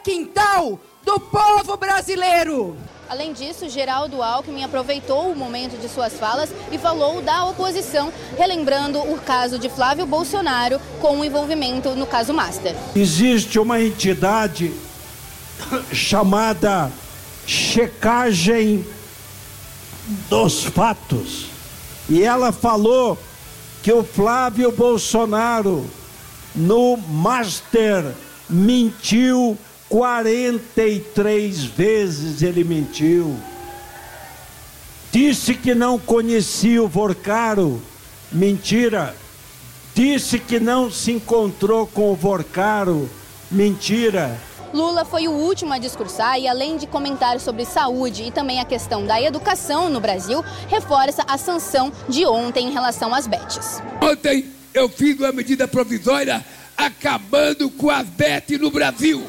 quintal do povo brasileiro. Além disso, Geraldo Alckmin aproveitou o momento de suas falas e falou da oposição, relembrando o caso de Flávio Bolsonaro com o envolvimento no caso Master. Existe uma entidade chamada checagem dos fatos. E ela falou que o Flávio Bolsonaro no Master mentiu 43 vezes, ele mentiu. Disse que não conhecia o Vorcaro, mentira. Disse que não se encontrou com o Vorcaro, mentira. Lula foi o último a discursar e, além de comentar sobre saúde e também a questão da educação no Brasil, reforça a sanção de ontem em relação às bets. Ontem eu fiz uma medida provisória acabando com as bets no Brasil.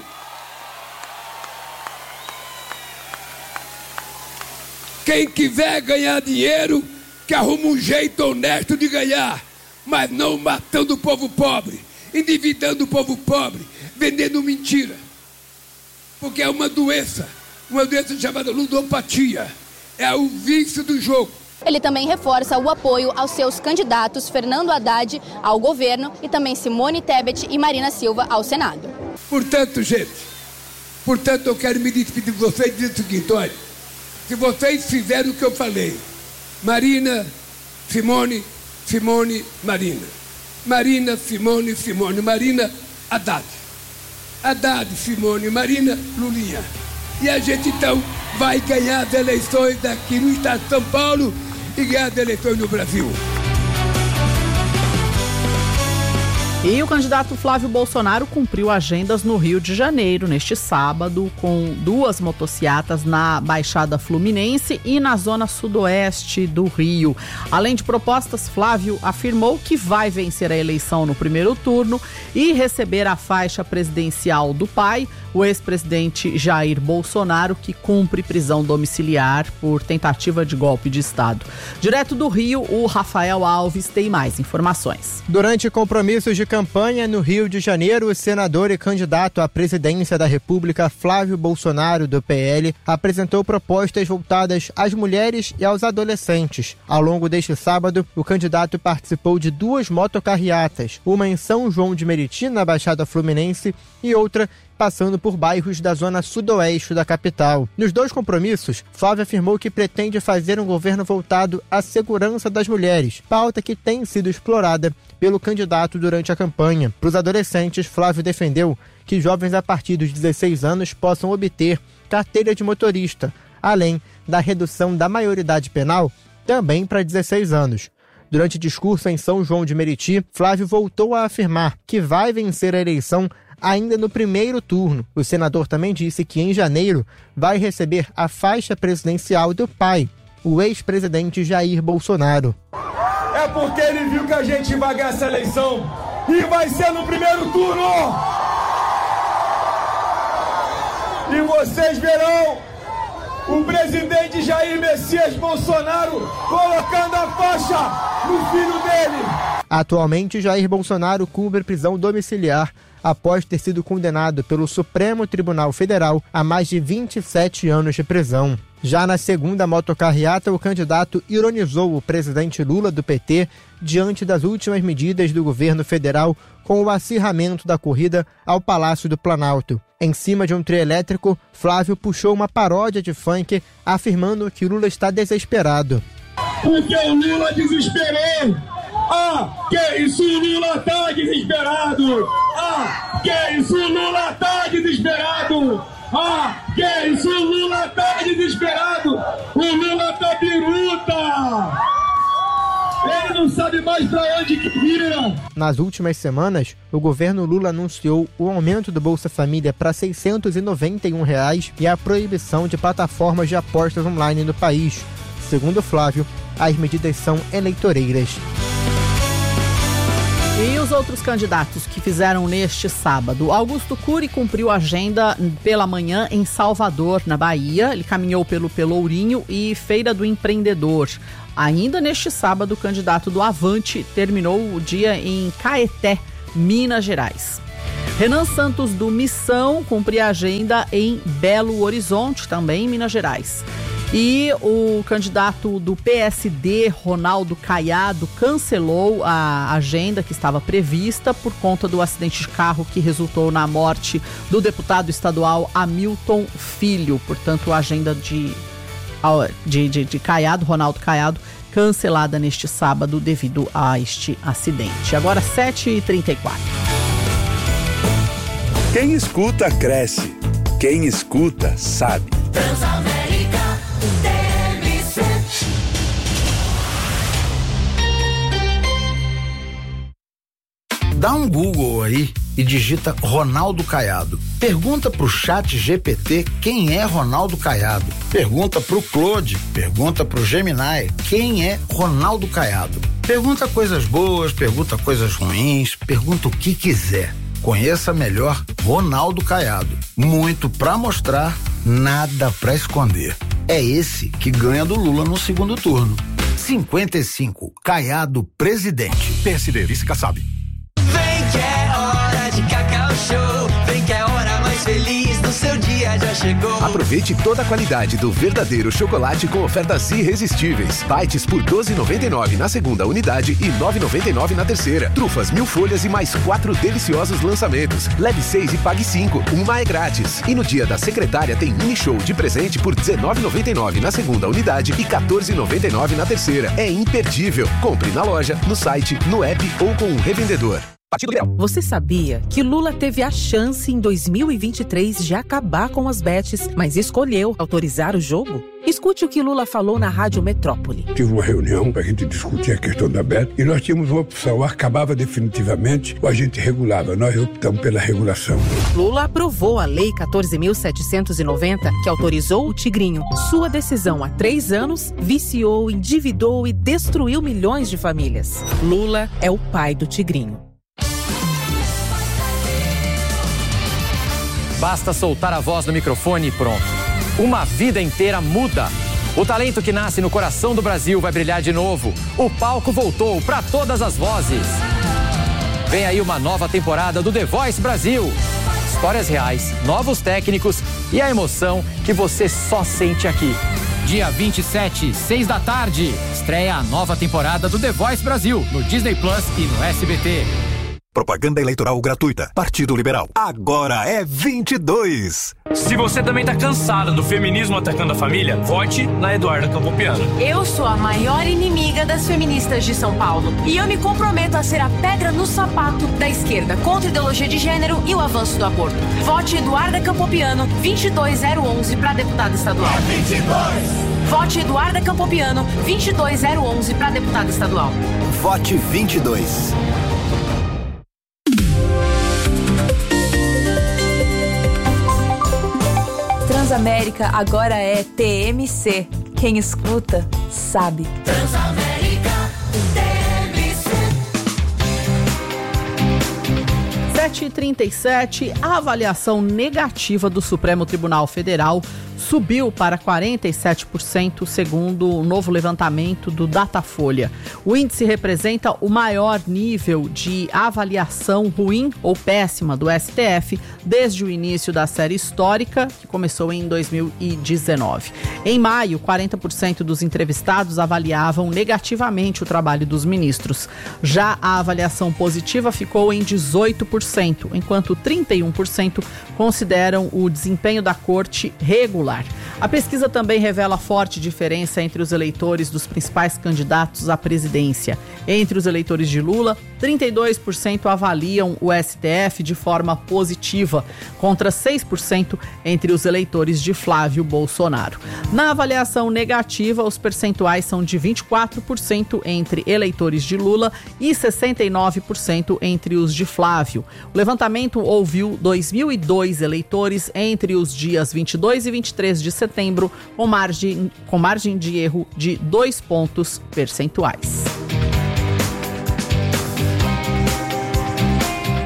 Quem quiser ganhar dinheiro, que arruma um jeito honesto de ganhar, mas não matando o povo pobre, endividando o povo pobre, vendendo mentira. Porque é uma doença chamada ludopatia, é o vício do jogo. Ele também reforça o apoio aos seus candidatos Fernando Haddad ao governo e também Simone Tebet e Marina Silva ao Senado. Portanto, gente, eu quero me despedir de vocês e dizer o seguinte, olha, se vocês fizeram o que eu falei, Marina, Simone, Marina. Marina, Simone, Marina, Haddad. Haddad, Simone, Marina, Lulinha. E a gente então vai ganhar as eleições aqui no estado de São Paulo e ganhar as eleições no Brasil. E o candidato Flávio Bolsonaro cumpriu agendas no Rio de Janeiro neste sábado, com 2 motocicletas na Baixada Fluminense e na zona sudoeste do Rio. Além de propostas, Flávio afirmou que vai vencer a eleição no primeiro turno e receber a faixa presidencial do pai, o ex-presidente Jair Bolsonaro, que cumpre prisão domiciliar por tentativa de golpe de Estado. Direto do Rio, o Rafael Alves tem mais informações. Durante compromissos de campanha no Rio de Janeiro, o senador e candidato à presidência da República, Flávio Bolsonaro, do PL, apresentou propostas voltadas às mulheres e aos adolescentes. Ao longo deste sábado, o candidato participou de 2 motocarreatas, uma em São João de Meriti, na Baixada Fluminense, e outra passando por bairros da zona sudoeste da capital. Nos 2 compromissos, Flávio afirmou que pretende fazer um governo voltado à segurança das mulheres, pauta que tem sido explorada pelo candidato durante a campanha. Para os adolescentes, Flávio defendeu que jovens a partir dos 16 anos possam obter carteira de motorista, além da redução da maioridade penal também para 16 anos. Durante discurso em São João de Meriti, Flávio voltou a afirmar que vai vencer a eleição ainda no primeiro turno. O senador também disse que em janeiro vai receber a faixa presidencial do pai, o ex-presidente Jair Bolsonaro. É porque ele viu que a gente vai ganhar essa eleição e vai ser no primeiro turno. E vocês verão o presidente Jair Messias Bolsonaro colocando a faixa no filho dele. Atualmente, Jair Bolsonaro cumpre prisão domiciliar após ter sido condenado pelo Supremo Tribunal Federal a mais de 27 anos de prisão. Já na segunda motocarreata, o candidato ironizou o presidente Lula do PT diante das últimas medidas do governo federal com o acirramento da corrida ao Palácio do Planalto. Em cima de um trio elétrico, Flávio puxou uma paródia de funk, afirmando que Lula está desesperado. Porque o Lula desesperou. Que isso, Lula tá desesperado. Que isso, Lula tá desesperado. Que isso, Lula tá desesperado. O Lula tá biruta. Ele não sabe mais pra onde que vira. Nas últimas semanas, o governo Lula anunciou o aumento do Bolsa Família para R$ 691 e a proibição de plataformas de apostas online no país. Segundo Flávio, as medidas são eleitoreiras. E os outros candidatos que fizeram neste sábado? Augusto Cury cumpriu a agenda pela manhã em Salvador, na Bahia. Ele caminhou pelo Pelourinho e Feira do Empreendedor. Ainda neste sábado, o candidato do Avante terminou o dia em Caeté, Minas Gerais. Renan Santos, do Missão, cumpre a agenda em Belo Horizonte, também em Minas Gerais. E o candidato do PSD, Ronaldo Caiado, cancelou a agenda que estava prevista por conta do acidente de carro que resultou na morte do deputado estadual Hamilton Filho. Portanto, a agenda de Caiado, Ronaldo Caiado, cancelada neste sábado devido a este acidente. Agora 7h34. Quem escuta, cresce. Quem escuta, sabe. Transamérica TMC. Dá um Google aí e digita Ronaldo Caiado. Pergunta pro Chat GPT quem é Ronaldo Caiado. Pergunta pro Claude, pergunta pro Gemini quem é Ronaldo Caiado. Pergunta coisas boas, pergunta coisas ruins, pergunta o que quiser. Conheça melhor Ronaldo Caiado. Muito pra mostrar, nada pra esconder. É esse que ganha do Lula no segundo turno. 55, Caiado presidente. PSD, vice Kassab. Vem que é hora de Cacau Show. Vem que é a hora mais feliz do seu dia já chegou. Aproveite toda a qualidade do verdadeiro chocolate com ofertas irresistíveis. Bites por R$12,99 na segunda unidade e R$9,99 na terceira. Trufas 1000 folhas e mais 4 deliciosos lançamentos. Leve 6 e pague 5. Uma é grátis. E no dia da secretária tem mini show de presente por R$19,99 na segunda unidade e R$14,99 na terceira. É imperdível. Compre na loja, no site, no app ou com um revendedor. Partido Liberal. Você sabia que Lula teve a chance em 2023 de acabar com as bets, mas escolheu autorizar o jogo? Escute o que Lula falou na Rádio Metrópole. Tive uma reunião para a gente discutir a questão da bet e nós tínhamos uma opção, acabava definitivamente ou a gente regulava. Nós optamos pela regulação. Lula aprovou a Lei 14.790, que autorizou o Tigrinho. Sua decisão há 3 anos viciou, endividou e destruiu milhões de famílias. Lula é o pai do Tigrinho. Basta soltar a voz no microfone e pronto. Uma vida inteira muda. O talento que nasce no coração do Brasil vai brilhar de novo. O palco voltou para todas as vozes. Vem aí uma nova temporada do The Voice Brasil. Histórias reais, novos técnicos e a emoção que você só sente aqui. Dia 27, 6 da tarde, estreia a nova temporada do The Voice Brasil no Disney Plus e no SBT. Propaganda eleitoral gratuita. Partido Liberal. Agora é 22. Se você também tá cansada do feminismo atacando a família, vote na Eduarda Campopiano. Eu sou a maior inimiga das feministas de São Paulo. E eu me comprometo a ser a pedra no sapato da esquerda contra a ideologia de gênero e o avanço do aborto. Vote Eduarda Campopiano, 22011 para deputada estadual. É 22! Vote Eduarda Campopiano, 22011 para deputada estadual. Vote 22. Transamérica agora é TMC. Quem escuta, sabe. Transamérica TMC. 7h37, a avaliação negativa do Supremo Tribunal Federal subiu para 47%, segundo o novo levantamento do Datafolha. O índice representa o maior nível de avaliação ruim ou péssima do STF desde o início da série histórica, que começou em 2019. Em maio, 40% dos entrevistados avaliavam negativamente o trabalho dos ministros. Já a avaliação positiva ficou em 18%, enquanto 31% consideram o desempenho da corte regular. A pesquisa também revela forte diferença entre os eleitores dos principais candidatos à presidência. Entre os eleitores de Lula, 32% avaliam o STF de forma positiva, contra 6% entre os eleitores de Flávio Bolsonaro. Na avaliação negativa, os percentuais são de 24% entre eleitores de Lula e 69% entre os de Flávio. O levantamento ouviu 2.002 eleitores entre os dias 22 e 23 de setembro, com margem de erro de 2 pontos percentuais.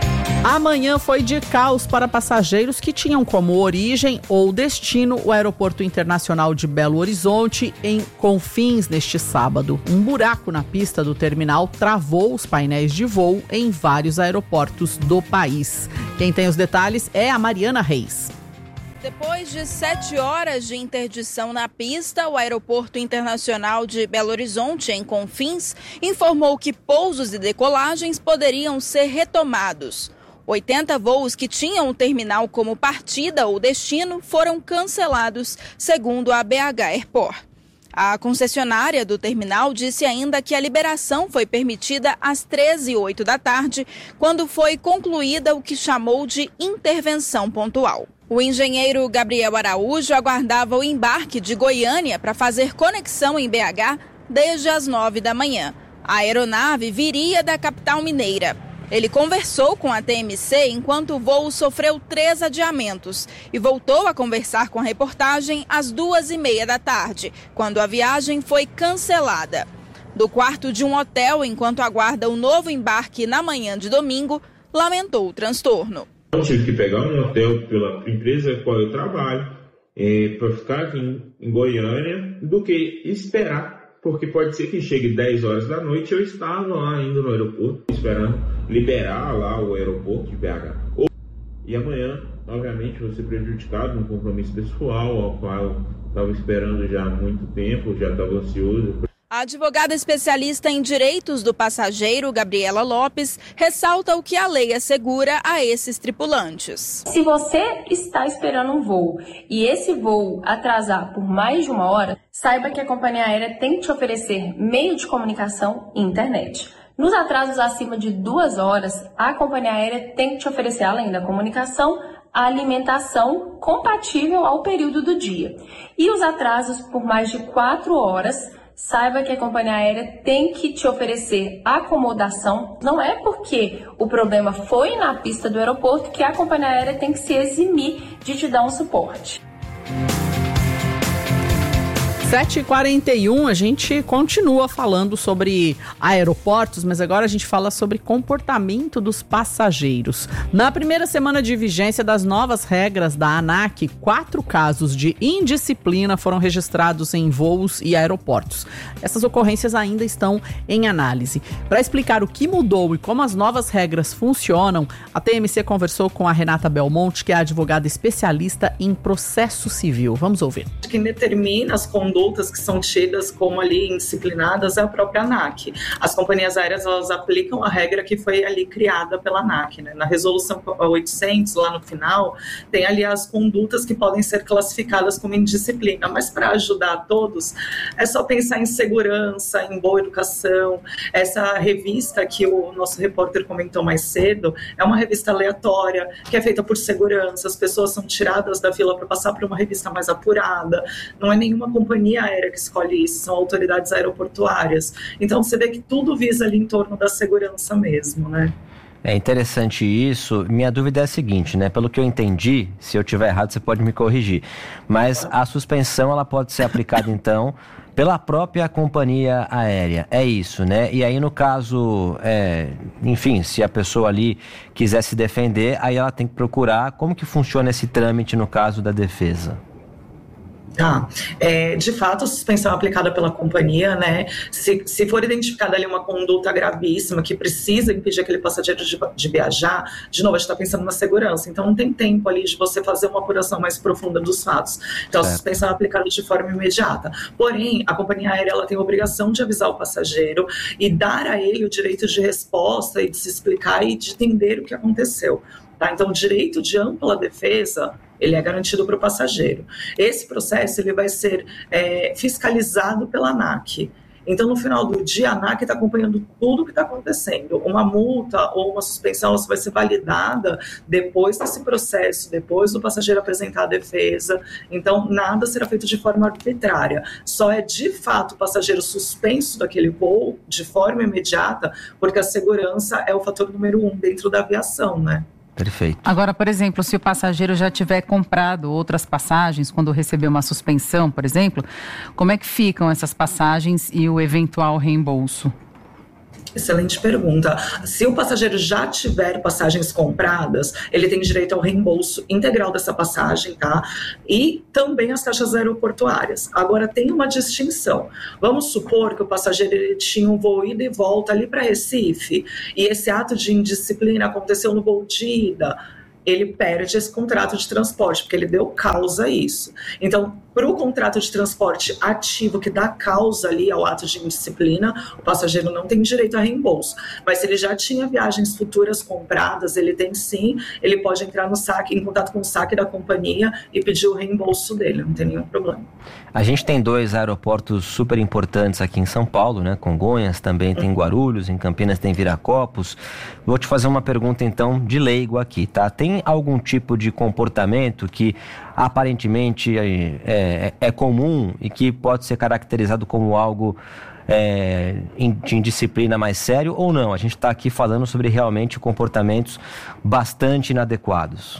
Amanhã foi de caos para passageiros que tinham como origem ou destino o Aeroporto Internacional de Belo Horizonte, em Confins, neste sábado. Um buraco na pista do terminal travou os painéis de voo em vários aeroportos do país. Quem tem os detalhes é a Mariana Reis. Depois de 7 horas de interdição na pista, o Aeroporto Internacional de Belo Horizonte, em Confins, informou que pousos e decolagens poderiam ser retomados. 80 voos que tinham o terminal como partida ou destino foram cancelados, segundo a BH Airport. A concessionária do terminal disse ainda que a liberação foi permitida às 13h08 da tarde, quando foi concluída o que chamou de intervenção pontual. O engenheiro Gabriel Araújo aguardava o embarque de Goiânia para fazer conexão em BH desde as 9 da manhã. A aeronave viria da capital mineira. Ele conversou com a TMC enquanto o voo sofreu 3 adiamentos e voltou a conversar com a reportagem às 2h30 da tarde, quando a viagem foi cancelada. Do quarto de um hotel, enquanto aguarda o novo embarque na manhã de domingo, lamentou o transtorno. Eu tive que pegar um hotel pela empresa com a qual eu trabalho para ficar aqui em Goiânia do que esperar. Porque pode ser que chegue 10 horas da noite e eu estava lá ainda no aeroporto, esperando liberar lá o aeroporto de BH. E amanhã, obviamente, vou ser prejudicado num compromisso pessoal, ao qual eu estava esperando já há muito tempo, já estava ansioso. A advogada especialista em direitos do passageiro, Gabriela Lopes, ressalta o que a lei assegura a esses tripulantes. Se você está esperando um voo e esse voo atrasar por mais de 1 hora, saiba que a companhia aérea tem que te oferecer meio de comunicação e internet. Nos atrasos acima de 2 horas, a companhia aérea tem que te oferecer, além da comunicação, a alimentação compatível ao período do dia. E os atrasos por mais de 4 horas, saiba que a companhia aérea tem que te oferecer acomodação. Não é porque o problema foi na pista do aeroporto que a companhia aérea tem que se eximir de te dar um suporte. 7h41, a gente continua falando sobre aeroportos, mas agora a gente fala sobre comportamento dos passageiros. Na primeira semana de vigência das novas regras da ANAC, 4 casos de indisciplina foram registrados em voos e aeroportos. Essas ocorrências ainda estão em análise. Para explicar o que mudou e como as novas regras funcionam, a TMC conversou com a Renata Belmonte, que é advogada especialista em processo civil. Vamos ouvir. Quem determina as condutas que são tidas como ali indisciplinadas é a própria ANAC. As companhias aéreas, elas aplicam a regra que foi ali criada pela ANAC, né? Na resolução 800, lá no final, tem ali as condutas que podem ser classificadas como indisciplina, mas para ajudar a todos, é só pensar em segurança, em boa educação. Essa revista que o nosso repórter comentou mais cedo, é uma revista aleatória, que é feita por segurança, as pessoas são tiradas da fila para passar por uma revista mais apurada, não é nenhuma companhia aérea que escolhe isso, são autoridades aeroportuárias. Então você vê que tudo visa ali em torno da segurança mesmo, né? É interessante isso. Minha dúvida é a seguinte, né? Pelo que eu entendi, se eu estiver errado você pode me corrigir, mas a suspensão ela pode ser aplicada então pela própria companhia aérea, é isso, né? E aí no caso, enfim, se a pessoa ali quiser se defender, aí ela tem que procurar como que funciona esse trâmite no caso da defesa. De fato, a suspensão é aplicada pela companhia, né? Se for identificada ali uma conduta gravíssima que precisa impedir aquele passageiro de viajar, de novo, a gente está pensando na segurança, então não tem tempo ali de você fazer uma apuração mais profunda dos fatos. Então a suspensão é aplicada de forma imediata. Porém, a companhia aérea ela tem a obrigação de avisar o passageiro e dar a ele o direito de resposta e de se explicar e de entender o que aconteceu. Tá? Então, o direito de ampla defesa, ele é garantido para o passageiro. Esse processo ele vai ser fiscalizado pela ANAC. Então, no final do dia, a ANAC está acompanhando tudo o que está acontecendo. Uma multa ou uma suspensão ela vai ser validada depois desse processo, depois do passageiro apresentar a defesa. Então, nada será feito de forma arbitrária. Só é, de fato, o passageiro suspenso daquele voo de forma imediata, porque a segurança é o fator número 1 dentro da aviação, né? Perfeito. Agora, por exemplo, se o passageiro já tiver comprado outras passagens, quando receber uma suspensão, por exemplo, como é que ficam essas passagens e o eventual reembolso? Excelente pergunta. Se o passageiro já tiver passagens compradas, ele tem direito ao reembolso integral dessa passagem, tá? E também as taxas aeroportuárias. Agora, tem uma distinção. Vamos supor que o passageiro ele tinha um voo ida e volta ali para Recife, e esse ato de indisciplina aconteceu no voo de ida. Ele perde esse contrato de transporte, porque ele deu causa a isso. Então, para o contrato de transporte ativo que dá causa ali ao ato de indisciplina, o passageiro não tem direito a reembolso. Mas se ele já tinha viagens futuras compradas, ele tem sim, ele pode entrar no saque, em contato com o saque da companhia e pedir o reembolso dele, não tem nenhum problema. A gente tem 2 aeroportos super importantes aqui em São Paulo, né? Congonhas, também tem Guarulhos, em Campinas tem Viracopos. Vou te fazer uma pergunta então de leigo aqui, tá? Tem algum tipo de comportamento que aparentemente é comum e que pode ser caracterizado como algo de indisciplina mais sério ou não? A gente está aqui falando sobre realmente comportamentos bastante inadequados.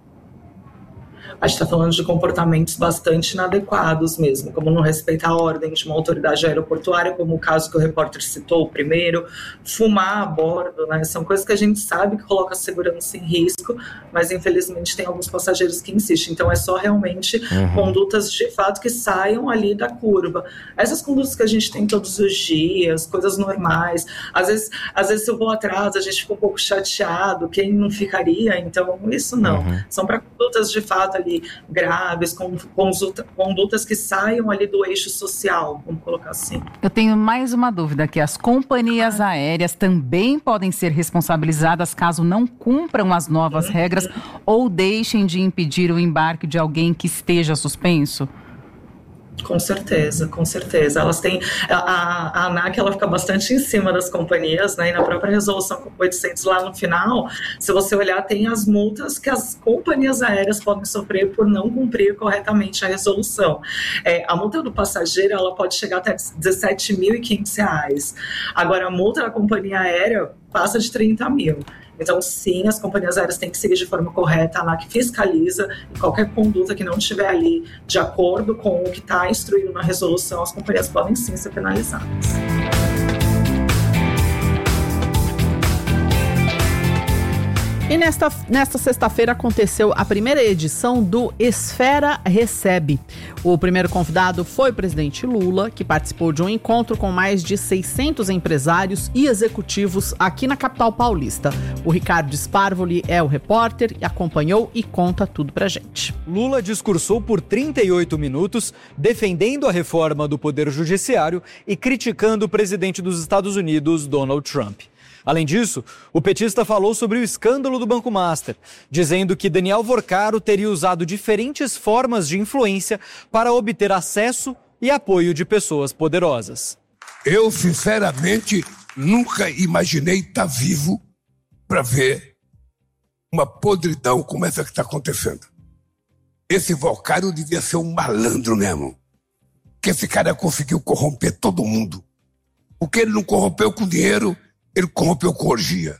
A gente está falando de comportamentos bastante inadequados mesmo, como não respeitar a ordem de uma autoridade aeroportuária, como o caso que o repórter citou primeiro, fumar a bordo, né? São coisas que a gente sabe que coloca a segurança em risco, mas infelizmente tem alguns passageiros que insistem. Então é só realmente condutas de fato que saiam ali da curva. Essas condutas que a gente tem todos os dias, coisas normais, às vezes eu vou atrás, a gente fica um pouco chateado, quem não ficaria? Então isso não. São para condutas de fato ali graves, condutas que saiam ali do eixo social, vamos colocar assim. Eu tenho mais uma dúvida, que as companhias aéreas também podem ser responsabilizadas caso não cumpram as novas regras ou deixem de impedir o embarque de alguém que esteja suspenso? Com certeza, com certeza. Elas têm, a ANAC ela fica bastante em cima das companhias, né? E na própria resolução 800 lá no final, se você olhar, tem as multas que as companhias aéreas podem sofrer por não cumprir corretamente a resolução. A multa do passageiro ela pode chegar até R$17.500. Agora, a multa da companhia aérea passa de 30 mil. Então, sim, as companhias aéreas têm que seguir de forma correta, a ANAC fiscaliza, e qualquer conduta que não estiver ali de acordo com o que está instruído na resolução, as companhias podem sim ser penalizadas. E nesta sexta-feira aconteceu a primeira edição do Esfera Recebe. O primeiro convidado foi o presidente Lula, que participou de um encontro com mais de 600 empresários e executivos aqui na capital paulista. O Ricardo Sparvoli é o repórter, acompanhou e conta tudo pra gente. Lula discursou por 38 minutos, defendendo a reforma do Poder Judiciário e criticando o presidente dos Estados Unidos, Donald Trump. Além disso, o petista falou sobre o escândalo do Banco Master, dizendo que Daniel Vorcaro teria usado diferentes formas de influência para obter acesso e apoio de pessoas poderosas. Eu, sinceramente, nunca imaginei estar vivo para ver uma podridão como essa que está acontecendo. Esse Vorcaro devia ser um malandro mesmo, que esse cara conseguiu corromper todo mundo. O que ele não corrompeu com dinheiro, ele corrompeu com orgia.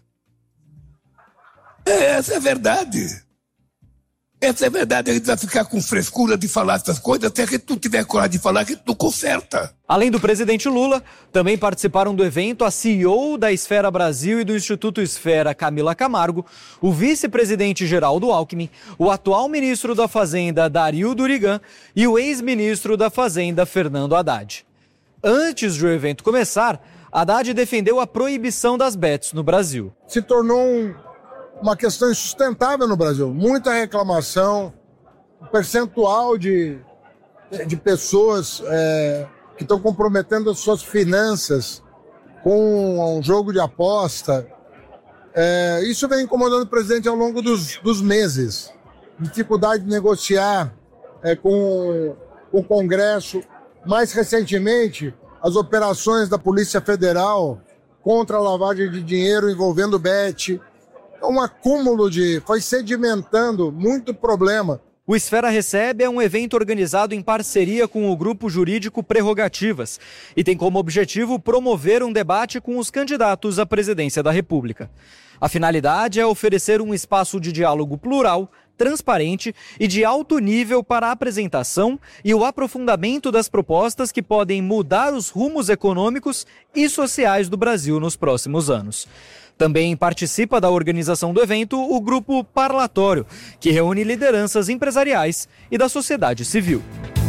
Essa é a verdade. Essa é a verdade. A gente vai ficar com frescura de falar essas coisas até que tu tiver coragem de falar que tu conserta. Além do presidente Lula, também participaram do evento a CEO da Esfera Brasil e do Instituto Esfera, Camila Camargo, o vice-presidente Geraldo Alckmin, o atual ministro da Fazenda, Dario Durigan, e o ex-ministro da Fazenda, Fernando Haddad. Antes do evento começar, Haddad defendeu a proibição das bets no Brasil. Se tornou uma questão insustentável no Brasil. Muita reclamação, um percentual de pessoas que estão comprometendo as suas finanças com um jogo de aposta. Isso vem incomodando o presidente ao longo dos meses. Dificuldade de negociar com o Congresso. Mais recentemente, as operações da Polícia Federal contra a lavagem de dinheiro envolvendo bet. Um acúmulo foi sedimentando muito problema. O Esfera Recebe é um evento organizado em parceria com o grupo jurídico Prerrogativas e tem como objetivo promover um debate com os candidatos à presidência da República. A finalidade é oferecer um espaço de diálogo plural, transparente e de alto nível para a apresentação e o aprofundamento das propostas que podem mudar os rumos econômicos e sociais do Brasil nos próximos anos. Também participa da organização do evento o Grupo Parlatório, que reúne lideranças empresariais e da sociedade civil.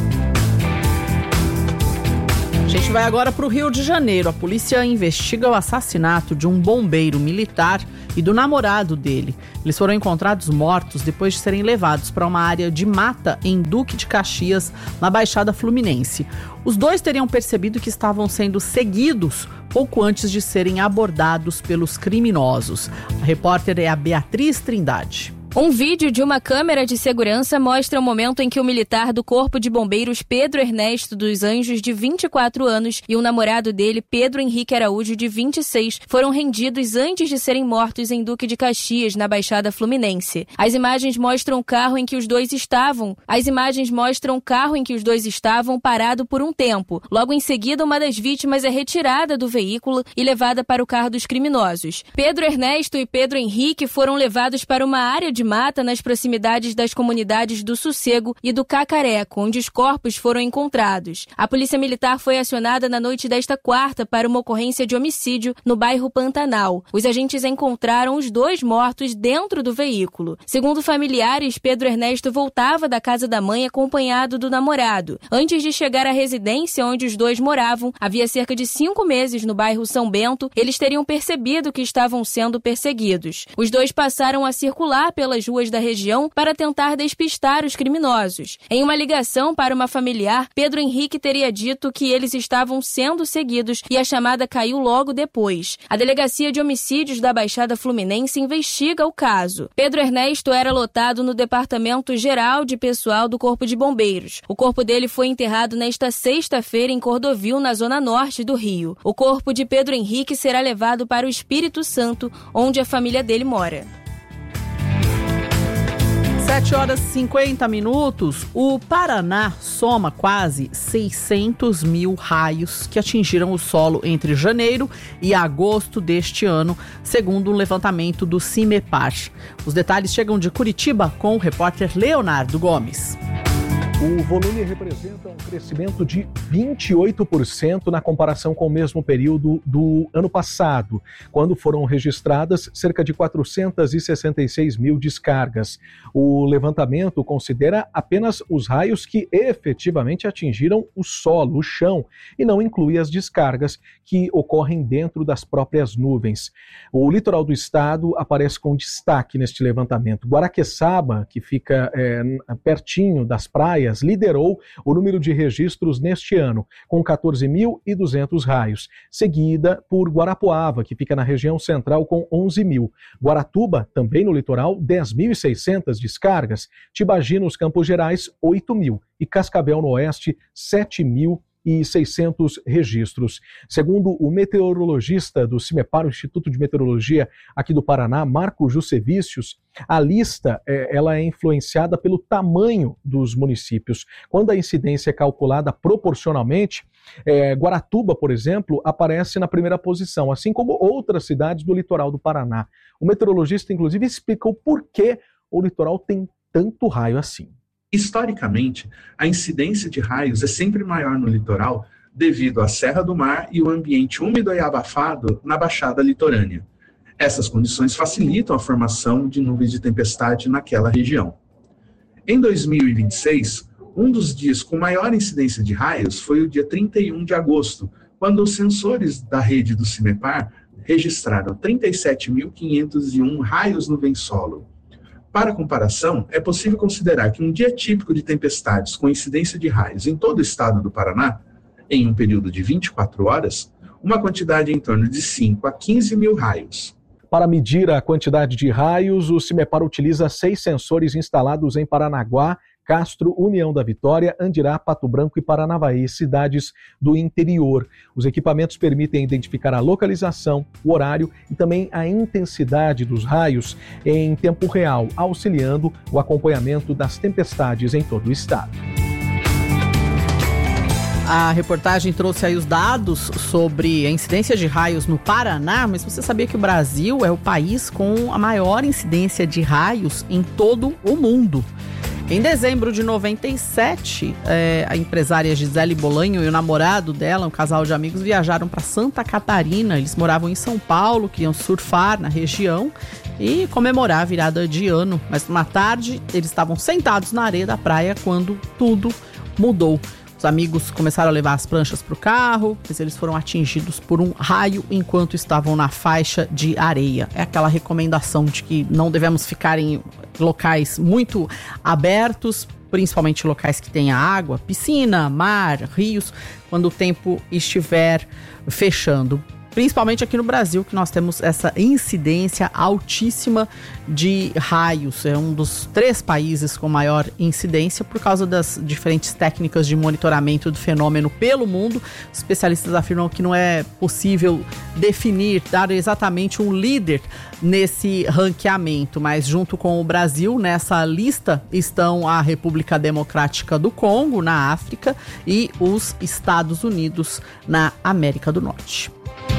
A gente vai agora para o Rio de Janeiro. A polícia investiga o assassinato de um bombeiro militar e do namorado dele. Eles foram encontrados mortos depois de serem levados para uma área de mata em Duque de Caxias, na Baixada Fluminense. Os dois teriam percebido que estavam sendo seguidos pouco antes de serem abordados pelos criminosos. A repórter é a Beatriz Trindade. Um vídeo de uma câmera de segurança mostra o momento em que o militar do Corpo de Bombeiros Pedro Ernesto dos Anjos, de 24 anos, e o namorado dele, Pedro Henrique Araújo, de 26, foram rendidos antes de serem mortos em Duque de Caxias, na Baixada Fluminense. As imagens mostram o carro em que os dois estavam parado por um tempo. Logo em seguida, uma das vítimas é retirada do veículo e levada para o carro dos criminosos. Pedro Ernesto e Pedro Henrique foram levados para uma área de mata nas proximidades das comunidades do Sossego e do Cacareco, onde os corpos foram encontrados. A Polícia Militar foi acionada na noite desta quarta para uma ocorrência de homicídio no bairro Pantanal. Os agentes encontraram os dois mortos dentro do veículo. Segundo familiares, Pedro Ernesto voltava da casa da mãe acompanhado do namorado. Antes de chegar à residência onde os dois moravam, havia cerca de 5 meses no bairro São Bento, eles teriam percebido que estavam sendo perseguidos. Os dois passaram a circular pelas ruas da região para tentar despistar os criminosos. Em uma ligação para uma familiar, Pedro Henrique teria dito que eles estavam sendo seguidos e a chamada caiu logo depois. A Delegacia de Homicídios da Baixada Fluminense investiga o caso. Pedro Ernesto era lotado no Departamento Geral de Pessoal do Corpo de Bombeiros. O corpo dele foi enterrado nesta sexta-feira em Cordovil, na zona norte do Rio. O corpo de Pedro Henrique será levado para o Espírito Santo, onde a família dele mora. 7h50. O Paraná soma quase 600 mil raios que atingiram o solo entre janeiro e agosto deste ano, segundo um levantamento do CIMEPAR. Os detalhes chegam de Curitiba com o repórter Leonardo Gomes. O volume representa um crescimento de 28% na comparação com o mesmo período do ano passado, quando foram registradas cerca de 466 mil descargas. O levantamento considera apenas os raios que efetivamente atingiram o solo, o chão, e não inclui as descargas que ocorrem dentro das próprias nuvens. O litoral do estado aparece com destaque neste levantamento. Guaraqueçaba, que fica pertinho das praias, liderou o número de registros neste ano, com 14.200 raios, seguida por Guarapuava, que fica na região central, com 11 mil. Guaratuba, também no litoral, 10.600 descargas. Tibagi, nos Campos Gerais, 8 mil. E Cascavel, no oeste, 7.600 registros. Segundo o meteorologista do CIMEPAR, o Instituto de Meteorologia aqui do Paraná, Marco Jussevicius, a lista ela é influenciada pelo tamanho dos municípios. Quando a incidência é calculada proporcionalmente, Guaratuba, por exemplo, aparece na primeira posição, assim como outras cidades do litoral do Paraná. O meteorologista, inclusive, explica o porquê o litoral tem tanto raio assim. Historicamente, a incidência de raios é sempre maior no litoral devido à Serra do Mar e o ambiente úmido e abafado na Baixada Litorânea. Essas condições facilitam a formação de nuvens de tempestade naquela região. Em 2026, um dos dias com maior incidência de raios foi o dia 31 de agosto, quando os sensores da rede do CIMEPAR registraram 37.501 raios no vem-solo. Para comparação, é possível considerar que um dia típico de tempestades com incidência de raios em todo o estado do Paraná, em um período de 24 horas, uma quantidade em torno de 5 a 15 mil raios. Para medir a quantidade de raios, o CIMEPAR utiliza 6 sensores instalados em Paranaguá, Castro, União da Vitória, Andirá, Pato Branco e Paranavaí, cidades do interior. Os equipamentos permitem identificar a localização, o horário e também a intensidade dos raios em tempo real, auxiliando o acompanhamento das tempestades em todo o estado. A reportagem trouxe aí os dados sobre a incidência de raios no Paraná, mas você sabia que o Brasil é o país com a maior incidência de raios em todo o mundo? Em dezembro de 97, a empresária Gisele Bolanho e o namorado dela, um casal de amigos, viajaram para Santa Catarina. Eles moravam em São Paulo, queriam surfar na região e comemorar a virada de ano. Mas numa tarde, eles estavam sentados na areia da praia quando tudo mudou. Os amigos começaram a levar as pranchas para o carro, mas eles foram atingidos por um raio enquanto estavam na faixa de areia. É aquela recomendação de que não devemos ficar em locais muito abertos, principalmente locais que tenha água, piscina, mar, rios, quando o tempo estiver fechando. Principalmente aqui no Brasil, que nós temos essa incidência altíssima de raios. É um dos 3 países com maior incidência por causa das diferentes técnicas de monitoramento do fenômeno pelo mundo. Os especialistas afirmam que não é possível definir, dar exatamente um líder nesse ranqueamento, mas junto com o Brasil, nessa lista estão a República Democrática do Congo, na África, e os Estados Unidos, na América do Norte.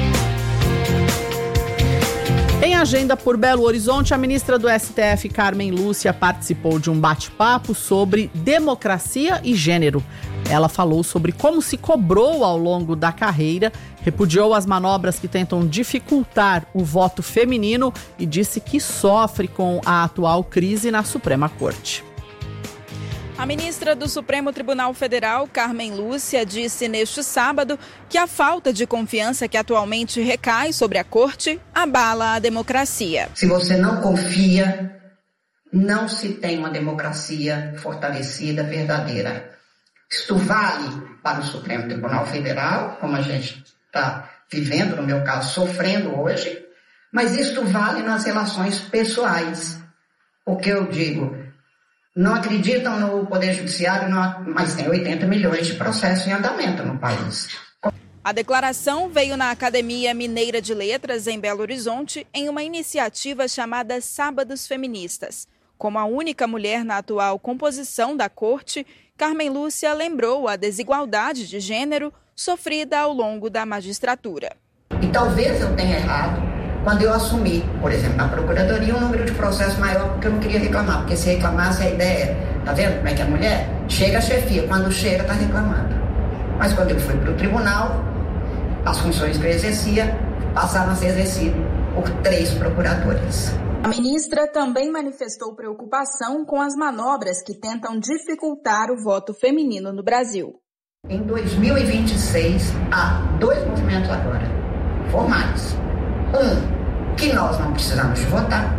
Em agenda por Belo Horizonte, a ministra do STF, Carmen Lúcia, participou de um bate-papo sobre democracia e gênero. Ela falou sobre como se cobrou ao longo da carreira, repudiou as manobras que tentam dificultar o voto feminino e disse que sofre com a atual crise na Suprema Corte. A ministra do Supremo Tribunal Federal, Carmen Lúcia, disse neste sábado que a falta de confiança que atualmente recai sobre a Corte abala a democracia. Se você não confia, não se tem uma democracia fortalecida, verdadeira. Isto vale para o Supremo Tribunal Federal, como a gente está vivendo, no meu caso, sofrendo hoje, mas isto vale nas relações pessoais. Porque eu digo, não acreditam no Poder Judiciário, mas tem 80 milhões de processos em andamento no país. A declaração veio na Academia Mineira de Letras, em Belo Horizonte, em uma iniciativa chamada Sábados Feministas. Como a única mulher na atual composição da Corte, Carmen Lúcia lembrou a desigualdade de gênero sofrida ao longo da magistratura. E talvez eu tenha errado quando eu assumi, por exemplo, na Procuradoria, um número de processos maior, porque eu não queria reclamar, porque se reclamasse a ideia, tá vendo como é que a mulher chega a chefia, quando chega tá reclamando. Mas quando eu fui para o tribunal, as funções que eu exercia passaram a ser exercidas por 3 procuradores. A ministra também manifestou preocupação com as manobras que tentam dificultar o voto feminino no Brasil. Em 2026, há 2 movimentos agora, formais. Que nós não precisamos de votar.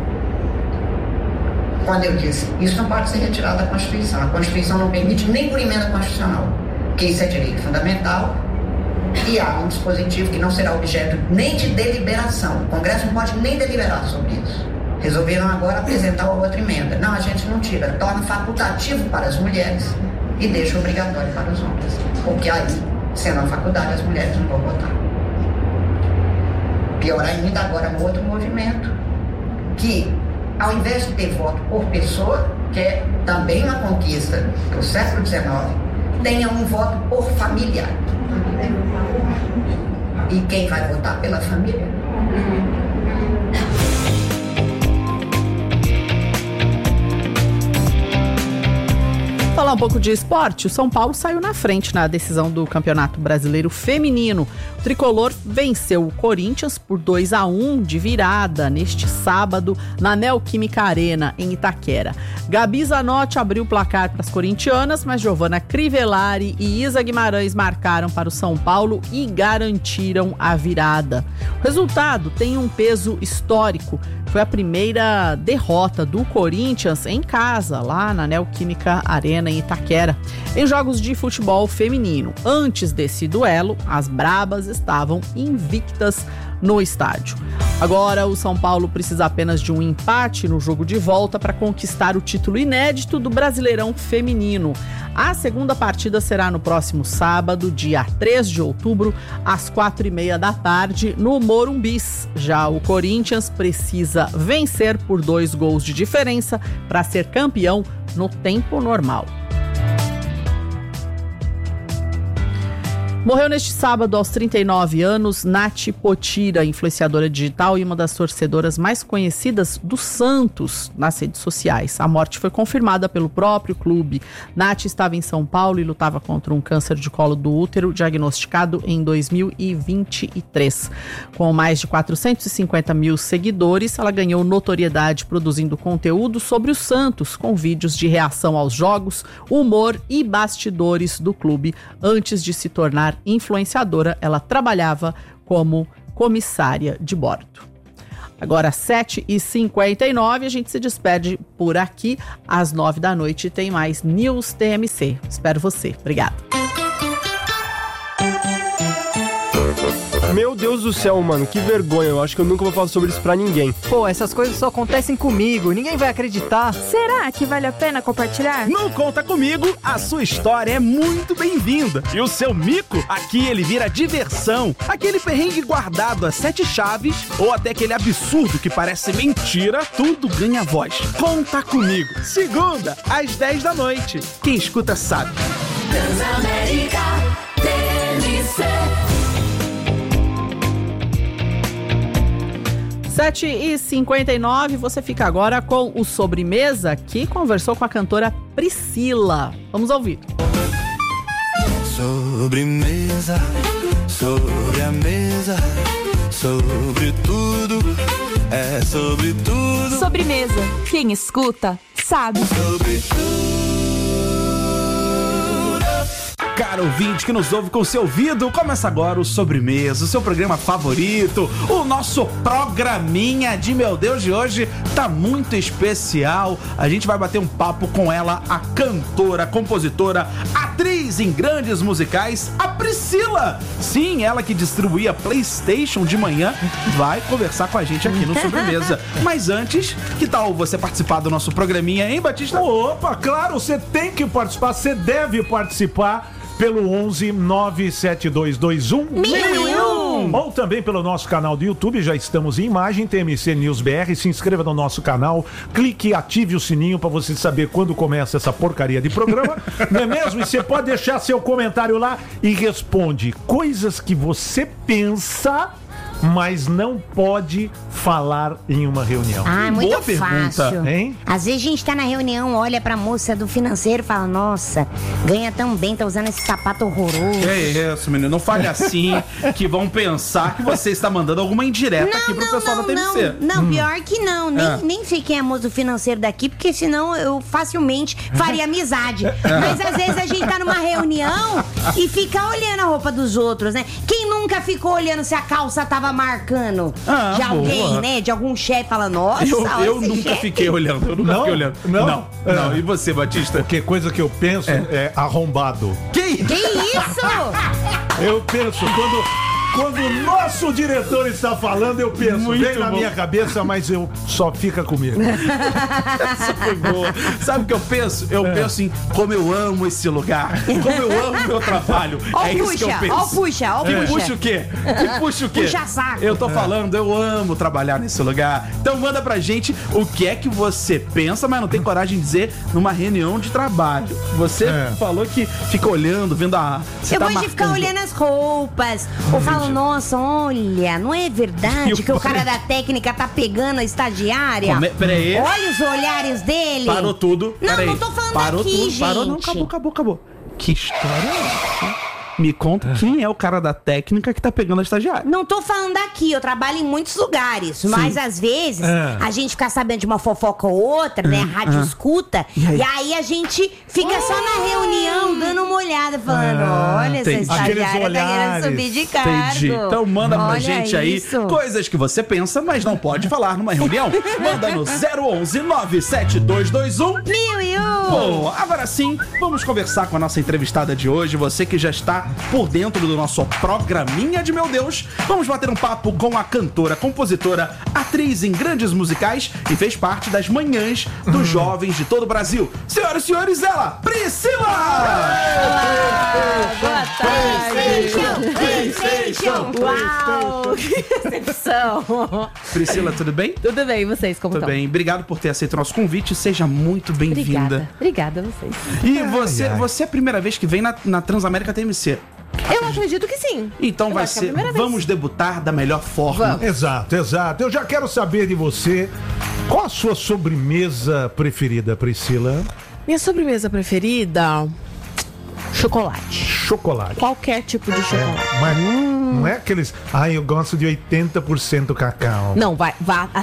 Quando eu disse, isso não pode ser retirado da Constituição. A Constituição não permite nem por emenda constitucional, que isso é direito fundamental, e há um dispositivo que não será objeto nem de deliberação. O Congresso não pode nem deliberar sobre isso. Resolveram agora apresentar uma outra emenda. Não, a gente não tira, torna facultativo para as mulheres e deixa obrigatório para os homens. Porque aí, sendo a faculdade, as mulheres não vão votar. Pior ainda, agora um outro movimento, que ao invés de ter voto por pessoa, que é também uma conquista do século XIX, tenha um voto por família. E quem vai votar pela família? Falar um pouco de esporte, o São Paulo saiu na frente na decisão do Campeonato Brasileiro Feminino. O tricolor venceu o Corinthians por 2-1 de virada neste sábado na Neoquímica Arena, em Itaquera. Gabi Zanotti abriu o placar para as corintianas, mas Giovana Crivellari e Isa Guimarães marcaram para o São Paulo e garantiram a virada. O resultado tem um peso histórico. Foi a primeira derrota do Corinthians em casa, lá na Neoquímica Arena, em Itaquera, em jogos de futebol feminino. Antes desse duelo, as brabas estavam invictas no estádio. Agora, o São Paulo precisa apenas de um empate no jogo de volta para conquistar o título inédito do Brasileirão Feminino. A segunda partida será no próximo sábado, dia 3 de outubro, às 4h30 da tarde, no Morumbis. Já o Corinthians precisa vencer por 2 gols de diferença para ser campeão no tempo normal. Morreu neste sábado, aos 39 anos, Nath Potira, influenciadora digital e uma das torcedoras mais conhecidas do Santos nas redes sociais. A morte foi confirmada pelo próprio clube. Nath estava em São Paulo e lutava contra um câncer de colo do útero, diagnosticado em 2023. Com mais de 450 mil seguidores, ela ganhou notoriedade produzindo conteúdo sobre o Santos, com vídeos de reação aos jogos, humor e bastidores do clube. Antes de se tornar influenciadora, ela trabalhava como comissária de bordo. Agora, 7h59, a gente se despede por aqui. Às 9 da noite tem mais News TMC. Espero você. Obrigada. Meu Deus do céu, mano, que vergonha. Eu acho que eu nunca vou falar sobre isso pra ninguém. Pô, essas coisas só acontecem comigo. Ninguém vai acreditar. Será que vale a pena compartilhar? No Conta Comigo, a sua história é muito bem-vinda. E o seu mico, aqui ele vira diversão. Aquele perrengue guardado a 7 chaves ou até aquele absurdo que parece mentira, tudo ganha voz. Conta Comigo. Segunda, às 10 da noite. Quem escuta sabe. Transamérica TMC. 7h59, você fica agora com o Sobremesa, que conversou com a cantora Priscila. Vamos ouvir. Sobremesa, sobre a mesa, sobre tudo, é sobre tudo. Sobremesa, quem escuta, sabe. Sobre tudo. Caro ouvinte que nos ouve com seu ouvido, começa agora o Sobremesa, o seu programa favorito, o nosso programinha de meu Deus de hoje tá muito especial. A gente vai bater um papo com ela, a cantora, compositora, atriz em grandes musicais, a Priscila. Sim, ela que distribuía PlayStation de manhã, vai conversar com a gente aqui no Sobremesa. Mas antes, que tal você participar do nosso programinha, hein, Batista? Opa, claro, você tem que participar, você deve participar pelo 11 97221 1001 ou também pelo nosso canal do YouTube. Já estamos em imagem, TMC News BR. Se inscreva no nosso canal, clique e ative o sininho para você saber quando começa essa porcaria de programa. Não é mesmo? E você pode deixar seu comentário lá e responde coisas que você pensa, mas não pode falar em uma reunião. Ah, muito boa fácil. Pergunta, hein? Às vezes a gente tá na reunião, olha pra moça do financeiro e fala, nossa, ganha tão bem, tá usando esse sapato horroroso. É isso, menino. Não fale assim, que vão pensar que você está mandando alguma indireta aqui pro pessoal da TMC. Não, pior que não. Nem sei quem é moço do financeiro daqui, porque senão eu facilmente faria amizade. Mas às vezes a gente tá numa reunião e fica olhando a roupa dos outros, né? Quem nunca ficou olhando se a calça tava marcando de alguém, boa, né? De algum chefe, fala, nossa, eu nunca fiquei olhando, eu nunca fiquei olhando. Não. E você, Batista? Porque coisa que eu penso é arrombado. Que isso? Eu penso, quando o nosso diretor está falando, eu penso, muito vem na minha cabeça, mas eu só fica comigo. Essa foi boa. Sabe o que eu penso? Eu penso em como eu amo esse lugar, como eu amo o meu trabalho. Isso que eu penso. Puxa o quê? Que puxa o quê? Puxa saco. Eu tô falando, eu amo trabalhar nesse lugar. Então manda pra gente o que é que você pensa, mas não tem coragem de dizer numa reunião de trabalho. Você falou que fica olhando, vendo a... Eu gosto de ficar olhando as roupas, ou falo, nossa, olha, não é verdade que o cara da técnica tá pegando a estagiária? Peraí. Olha os olhares dele. Parou tudo. Não tô falando daqui, gente. Parou, não, acabou. Que história é essa? Me conta quem é o cara da técnica que tá pegando a estagiária. Não tô falando daqui, eu trabalho em muitos lugares. Mas às vezes a gente fica sabendo de uma fofoca ou outra, né? A rádio escuta. E aí a gente fica só na reunião dando uma olhada, falando: olha, essa estagiária tá querendo subir de cargo. Entendi. Então manda pra gente aí coisas que você pensa, mas não pode falar numa reunião. Manda no 011 97221 1001. Bom, agora sim, vamos conversar com a nossa entrevistada de hoje. Você que já está por dentro do nosso programinha de meu Deus, vamos bater um papo com a cantora, compositora, atriz em grandes musicais e fez parte das manhãs dos jovens de todo o Brasil. Senhoras e senhores, ela, Priscila! Boa tarde! PlayStation! Uau! Que recepção! Priscila, tudo bem? Tudo bem, e vocês, como estão? Tudo bem, obrigado por ter aceito o nosso convite, seja muito bem-vinda. Obrigada a vocês. E você é a primeira vez que vem na Transamérica TMC. Eu acredito que sim. Então vai ser, vamos debutar da melhor forma. Exato. Eu já quero saber de você, qual a sua sobremesa preferida, Priscila? Minha sobremesa preferida... Chocolate. Qualquer tipo de chocolate. Mas não é aqueles... eu gosto de 80% cacau. Não, vai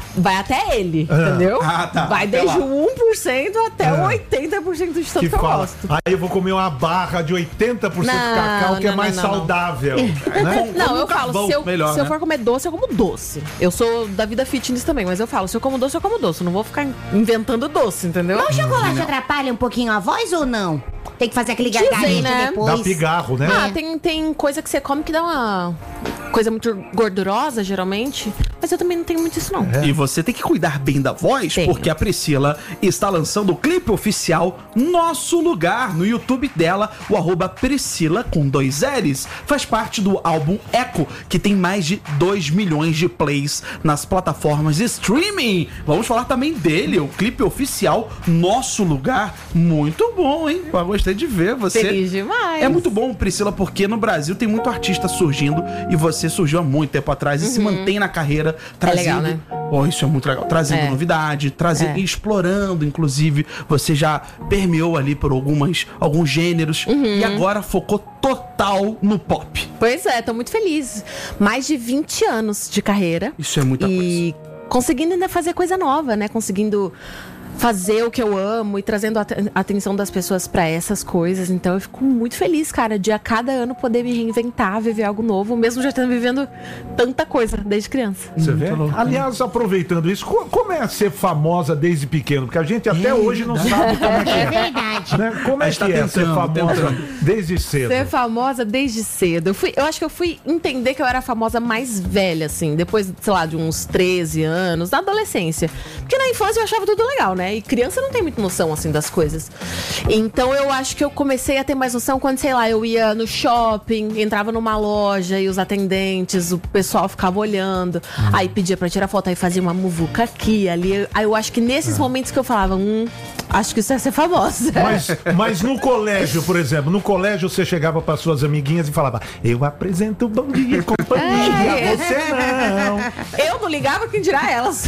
até ele, entendeu? Tá. Vai desde o 1% até o 80% de tanto que eu gosto. Aí eu vou comer uma barra de 80% cacau, que é mais saudável. Né? Não, eu falo, se eu for comer doce, eu como doce. Eu sou da vida fitness também, mas eu falo, se eu como doce, eu como doce. Eu não vou ficar inventando doce, entendeu? Mas o chocolate atrapalha um pouquinho a voz ou não? Tem que fazer aquele gargarejo, né? Depois. Dá pigarro, né? Tem coisa que você come que dá uma coisa muito gordurosa, geralmente. Mas eu também não tenho muito isso, não. E você tem que cuidar bem da voz, porque a Priscila está lançando o clipe oficial Nosso Lugar no YouTube dela, o @Priscila com 2 L's. Faz parte do álbum Echo, que tem mais de 2 milhões de plays nas plataformas de streaming. Vamos falar também dele, o clipe oficial Nosso Lugar. Muito bom, hein? Eu gostei de ver você. Feliz demais. É muito bom, Priscila, porque no Brasil tem muito artista surgindo e você surgiu há muito tempo atrás e se mantém na carreira trazendo... É legal, né? Isso é muito legal. Trazendo novidade, explorando, inclusive, você já permeou ali por alguns gêneros e agora focou total no pop. Pois é, tô muito feliz. Mais de 20 anos de carreira. Isso é muita coisa. E conseguindo ainda fazer coisa nova, né? Conseguindo fazer o que eu amo e trazendo a atenção das pessoas pra essas coisas. Então eu fico muito feliz, cara, de a cada ano poder me reinventar, viver algo novo, mesmo já tendo vivendo tanta coisa desde criança. Você vê? Aliás, aproveitando isso, como é ser famosa desde pequeno? Porque a gente até hoje não sabe como é que é. É verdade. Né? Como é que é ser famosa desde cedo? Ser famosa desde cedo. Eu acho que eu fui entender que eu era famosa mais velha, assim, depois, sei lá, de uns 13 anos, na adolescência. Porque na infância eu achava tudo legal, né? E criança não tem muita noção, assim, das coisas. Então eu acho que eu comecei a ter mais noção quando, sei lá, eu ia no shopping, entrava numa loja e os atendentes, o pessoal ficava olhando. Aí pedia pra tirar foto, aí fazia uma muvuca aqui, ali. Aí eu acho que nesses momentos que eu falava, acho que isso é ser famosa. Mas no colégio, por exemplo, no colégio você chegava para suas amiguinhas e falava: eu apresento o Bom Dia e Companhia, você não. Eu não ligava, quem dirá elas.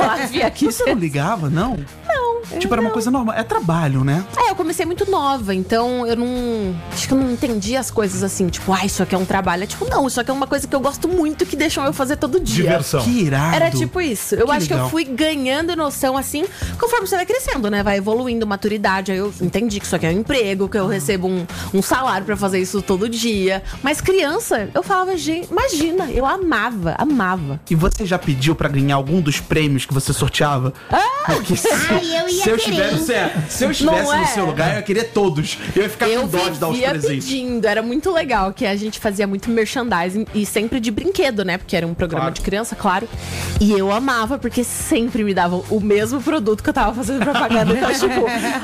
Você não ligava, não? Não. Tipo, era uma coisa normal. É trabalho, né? Eu comecei muito nova, então eu não... Acho que eu não entendi as coisas assim, tipo, isso aqui é um trabalho. É tipo, não, isso aqui é uma coisa que eu gosto muito, que deixam eu fazer todo dia. Diversão. Que irado. Era tipo isso. Eu acho legal. que eu fui ganhando noção, assim, conforme você vai crescendo, né? Vai evoluindo, maturidade. Aí eu entendi que isso aqui é um emprego, que eu recebo um salário pra fazer isso todo dia. Mas criança, eu falava, gente, imagina, eu amava. E você já pediu pra ganhar algum dos prêmios que você sorteava? Porque se eu estivesse no seu lugar, eu ia querer todos. Eu ia ficar com dó de dar os presentes. Pedindo, era muito legal, que a gente fazia muito merchandising e sempre de brinquedo, né? Porque era um programa de criança, claro. E eu amava, porque sempre me davam o mesmo produto que eu tava fazendo propaganda. Então, tipo,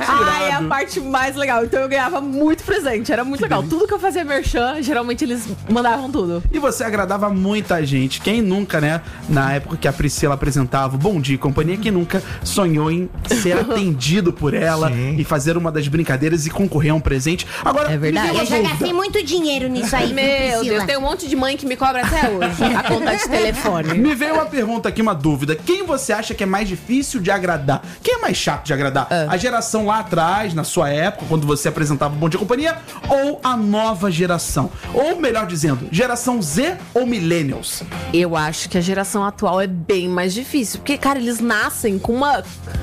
é a parte mais legal. Então eu ganhava muito presente, era muito legal. Tudo que eu fazia merchan, geralmente eles mandavam tudo. E você agradava muita gente. Quem nunca, né? Na época que a Priscila apresentava o Bom Dia e Companhia, quem nunca sonhou em ser atendido por ela e fazer uma das brincadeiras e concorrer a um presente. Agora, é verdade. Eu já gastei muito dinheiro nisso aí, Meu Deus, tem um monte de mãe que me cobra até hoje a conta de telefone. Me veio uma pergunta aqui, uma dúvida. Quem você acha que é mais difícil de agradar? Quem é mais chato de agradar? A geração lá atrás, na sua época, quando você apresentava o Bom Dia e Companhia, ou a nova geração? Ou, melhor dizendo, geração Z ou Millennials? Eu acho que a geração atual é bem mais difícil. Porque, cara, eles nascem com uma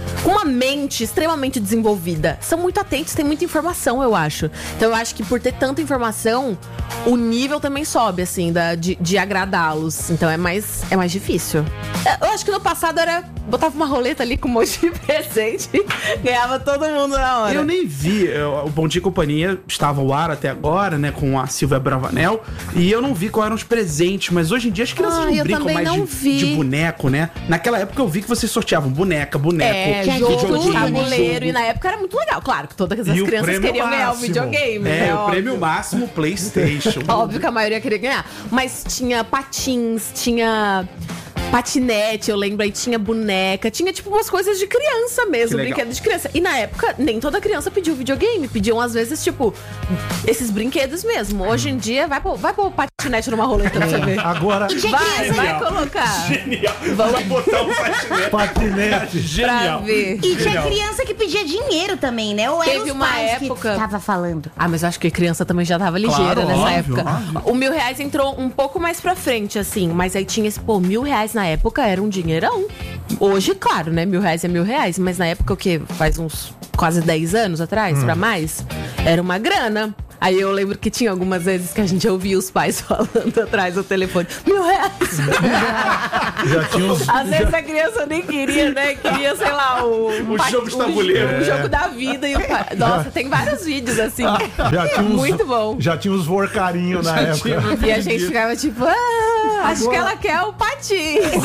mente extremamente desenvolvida. São muito atentos, tem muita informação, eu acho. Então eu acho que por ter tanta informação, o nível também sobe, assim, de agradá-los. Então é mais difícil. Eu acho que no passado botava uma roleta ali com um monte de presente e ganhava todo mundo na hora. Eu nem vi. O Bom Dia e Companhia estava ao ar até agora, né? Com a Silvia Bravanel. E eu não vi quais eram os presentes. Mas hoje em dia as crianças não brincam mais de boneco, né? Naquela época eu vi que vocês sorteavam boneco, jogo, tabuleiro. E na época era muito legal. Claro que todas as crianças queriam ganhar o videogame. O prêmio máximo PlayStation. Óbvio que a maioria queria ganhar. Mas tinha patins, tinha patinete, eu lembro, aí tinha boneca, tinha tipo umas coisas de criança mesmo, brinquedo de criança. E na época, nem toda criança pediu videogame, pediam às vezes, tipo, esses brinquedos mesmo. Hoje em dia, vai pôr o patinete numa roleta pra você ver. Agora, vai colocar. Genial. Vamos botar um patinete. Genial. E tinha criança que pedia dinheiro também, né? Ou Teve uma época que tava falando. Ah, mas eu acho que a criança também já tava ligeira nessa óbvio, época. óbvio. O R$1.000 entrou um pouco mais pra frente, assim. Mas aí tinha esse, R$1.000 na época era um dinheirão. Hoje, claro, né? R$1.000 é R$1.000. Mas na época, o quê? Faz uns quase 10 anos atrás, pra mais? Era uma grana. Aí eu lembro que tinha algumas vezes que a gente ouvia os pais falando atrás do telefone, R$1.000. Já tinha uns... Às vezes a criança nem queria, né? Queria, sei lá, o jogo de tabuleiro. O jogo da vida. E o pai... Nossa, tem vários vídeos assim. Já tinha uns, muito bom. Já tinha uns vorcarinhos na época. E a gente ficava tipo, acho que ela quer o patins.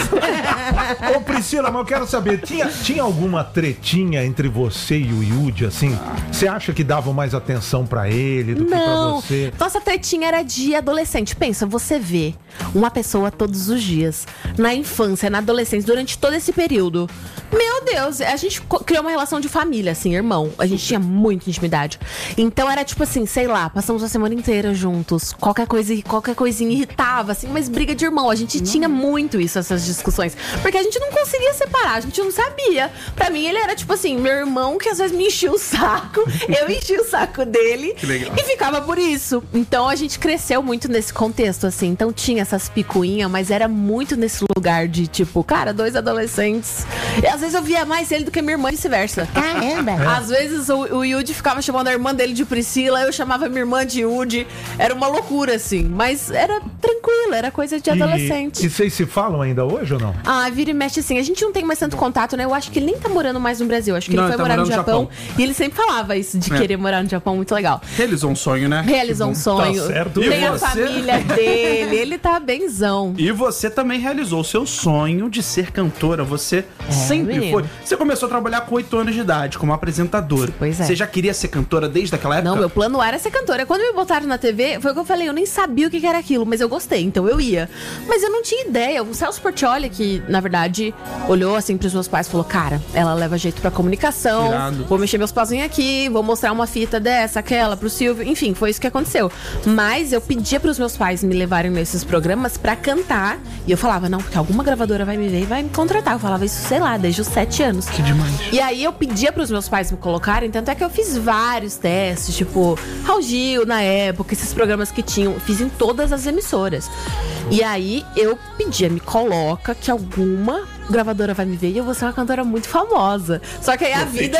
Ô Priscila, mas eu quero saber, tinha alguma tretinha entre você e o Yudi, assim? Você acha que davam mais atenção pra ele do que pra você? Nossa tretinha era de adolescente. Pensa, você vê uma pessoa todos os dias, na infância, na adolescência, durante todo esse período. Meu Deus, a gente criou uma relação de família, assim, irmão. A gente tinha muita intimidade. Então era tipo assim, sei lá, passamos a semana inteira juntos. Qualquer coisinha irritava, assim, mas briga de irmão. A gente tinha muito isso, essas discussões. Porque a gente não conseguia separar, a gente não sabia. Pra mim, ele era tipo assim, meu irmão que às vezes me enchia o saco, eu enchia o saco dele. Que legal. E ficava por isso. Então a gente cresceu muito nesse contexto, assim. Então tinha essas picuinhas, mas era muito nesse lugar de tipo, cara, 2 adolescentes. E às vezes eu via mais ele do que minha irmã e vice-versa. Caramba! Às vezes o Yudi ficava chamando a irmã dele de Priscila, eu chamava minha irmã de Yudi. Era uma loucura, assim. Mas era tranquilo, era coisa de adolescente. E vocês se falam ainda hoje ou não? Ah, vira e mexe assim. A gente não tem mais tanto contato, né? Eu acho que ele nem tá morando mais no Brasil. Acho que ele foi morar no Japão. E ele sempre falava isso, de querer morar no Japão. Muito legal. Realizou um sonho, né? Realizou um sonho. Tá certo. Tem a família dele. Ele tá benzão. E você também realizou o seu sonho de ser cantora. Você sempre menino. foi. Você começou a trabalhar com 8 anos de idade, como apresentadora. Pois é. Você já queria ser cantora desde aquela época? Não, meu plano era ser cantora. Quando me botaram na TV, foi o que eu falei, eu nem sabia o que era aquilo, mas eu gostei, então eu ia. Mas eu não tinha ideia. O Celso Portiolli, que na verdade olhou assim pros meus pais e falou, cara, ela leva jeito pra comunicação, Irado. Vou mexer meus pauzinhos aqui, vou mostrar uma fita dessa, aquela, pro Silvio. Enfim, foi isso que aconteceu. Mas eu pedia pros meus pais me levarem nesses programas pra cantar. E eu falava, não, porque alguma gravadora vai me ver e vai me contratar. Eu falava isso, sei lá, desde os 7 anos. Que demais. E aí eu pedia pros meus pais me colocarem, tanto é que eu fiz vários testes, tipo Raul Gil na época, esses programas que tinham, fiz em todas as emissoras. E aí eu pedia, me coloca que alguma gravadora vai me ver e eu vou ser uma cantora muito famosa. Só que aí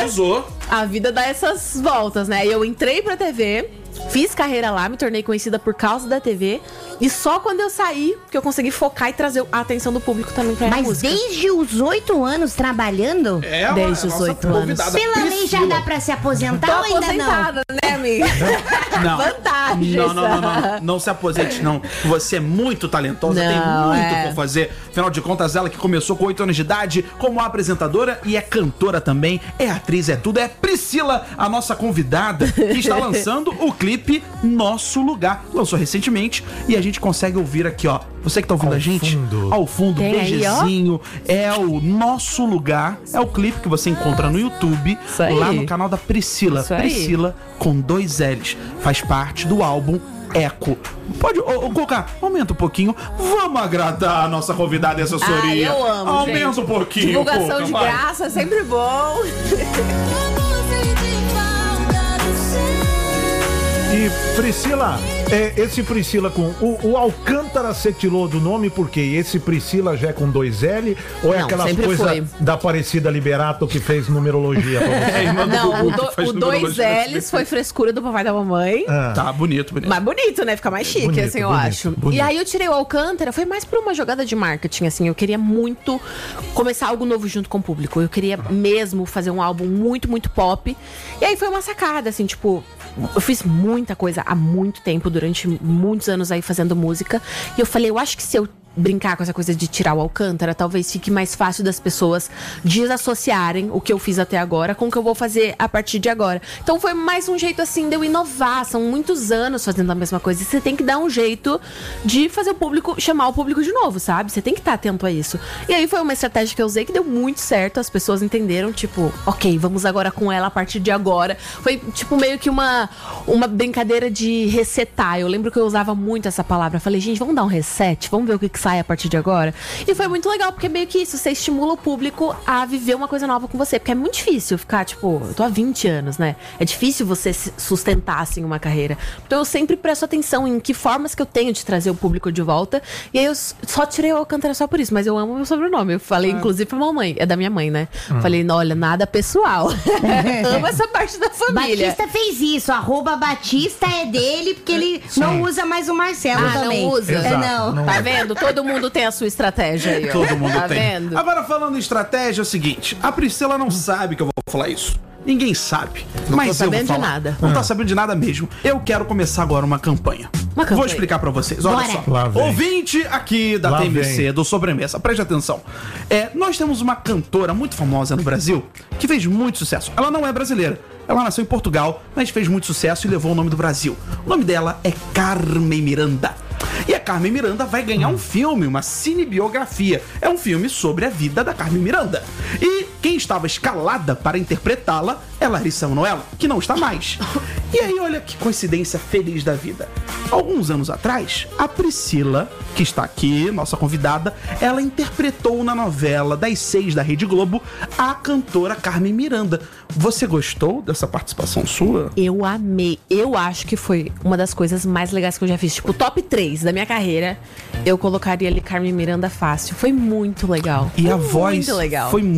a vida dá essas voltas, né? Eu entrei pra TV, fiz carreira lá, me tornei conhecida por causa da TV. E só quando eu saí que eu consegui focar e trazer a atenção do público também pra minha música. Mas desde os 8 anos trabalhando? Desde os 8 anos. Pela lei já dá pra se aposentar Tô ou ainda aposentada, né, amiga? Não. Vantagem. Não se aposente, não. Você é muito talentosa, tem muito por fazer. Afinal de contas, ela que começou com 8 anos de idade como apresentadora e é cantora também, é atriz, é tudo. É Priscila, a nossa convidada, que está lançando o clipe Nosso Lugar. Lançou recentemente e a gente consegue ouvir aqui, ó. Você que tá ouvindo a gente, ao fundo, beijezinho, é o Nosso Lugar. É o clipe que você encontra no YouTube, lá no canal da Priscila. Priscila com 2 L's. Faz parte do álbum Eco. Pode, Coca, aumenta um pouquinho. Vamos agradar a nossa convidada e assessoria. Eu amo, aumenta gente. um pouquinho, Divulgação Coca, de vai. graça é sempre bom. E Priscila, esse Priscila com... O Alcântara você tirou do nome porque esse Priscila já é com 2L? Ou é aquela coisa da Aparecida Liberato que fez numerologia pra você? Não, o 2Ls foi frescura do papai e da mamãe. Tá, bonito. Mas bonito, né? Fica mais chique, bonito, assim, eu bonito, acho. bonito. E aí eu tirei o Alcântara, foi mais por uma jogada de marketing, assim. Eu queria muito começar algo novo junto com o público. Eu queria mesmo fazer um álbum muito, muito pop. E aí foi uma sacada, assim, tipo... Eu fiz muita coisa há muito tempo, durante muitos anos aí fazendo música. E eu falei, eu acho que se eu brincar com essa coisa de tirar o Alcântara, talvez fique mais fácil das pessoas desassociarem o que eu fiz até agora com o que eu vou fazer a partir de agora. Então foi mais um jeito assim de eu inovar. São muitos anos fazendo a mesma coisa. E você tem que dar um jeito de fazer o público, chamar o público de novo, sabe? Você tem que estar atento a isso. E aí foi uma estratégia que eu usei que deu muito certo. As pessoas entenderam, tipo, ok, vamos agora com ela a partir de agora. Foi tipo meio que uma brincadeira de resetar. Eu lembro que eu usava muito essa palavra. Falei, gente, vamos dar um reset? Vamos ver o que sai a partir de agora? E foi muito legal, porque meio que isso, você estimula o público a viver uma coisa nova com você. Porque é muito difícil ficar, tipo, eu tô há 20 anos, né? É difícil você sustentar, assim, uma carreira. Então eu sempre presto atenção em que formas que eu tenho de trazer o público de volta. E aí eu só tirei o Alcântara só por isso, mas eu amo meu sobrenome. Eu falei, inclusive, pra mamãe. É da minha mãe, né? Falei, olha, nada pessoal. Amo essa parte da família. Batista fez isso. @Batista é dele, porque ele não usa mais o Marcelo também. Não usa? Exato, não. Tá vendo? Todo mundo tem a sua estratégia aí, ó. Todo mundo tá tem. Vendo? Agora, falando em estratégia, é o seguinte. A Priscila não sabe que eu vou falar isso. Ninguém sabe. Não mas tô eu vou sabendo de falar. nada. Não tá sabendo de nada mesmo. Eu quero começar agora uma campanha. Vou explicar pra vocês. Olha Bora. só. Lá vem. Ouvinte aqui da Lá TMC, vem. do Sobremesa, preste atenção. Nós temos uma cantora muito famosa no Brasil que fez muito sucesso. Ela não é brasileira. Ela nasceu em Portugal, mas fez muito sucesso e levou o nome do Brasil. O nome dela é Carmen Miranda. E a Carmen Miranda vai ganhar um filme, uma cinebiografia. É um filme sobre a vida da Carmen Miranda. E quem estava escalada para interpretá-la é Larissa Manoela, que não está mais. E aí, olha que coincidência feliz da vida. Alguns anos atrás, a Priscila, que está aqui, nossa convidada, ela interpretou na novela das 6 da Rede Globo a cantora Carmen Miranda. Você gostou dessa participação sua? Eu amei. Eu acho que foi uma das coisas mais legais que eu já fiz. Tipo, top 3 da minha carreira, eu colocaria ali Carmen Miranda fácil. Foi muito legal. E a voz muito legal. foi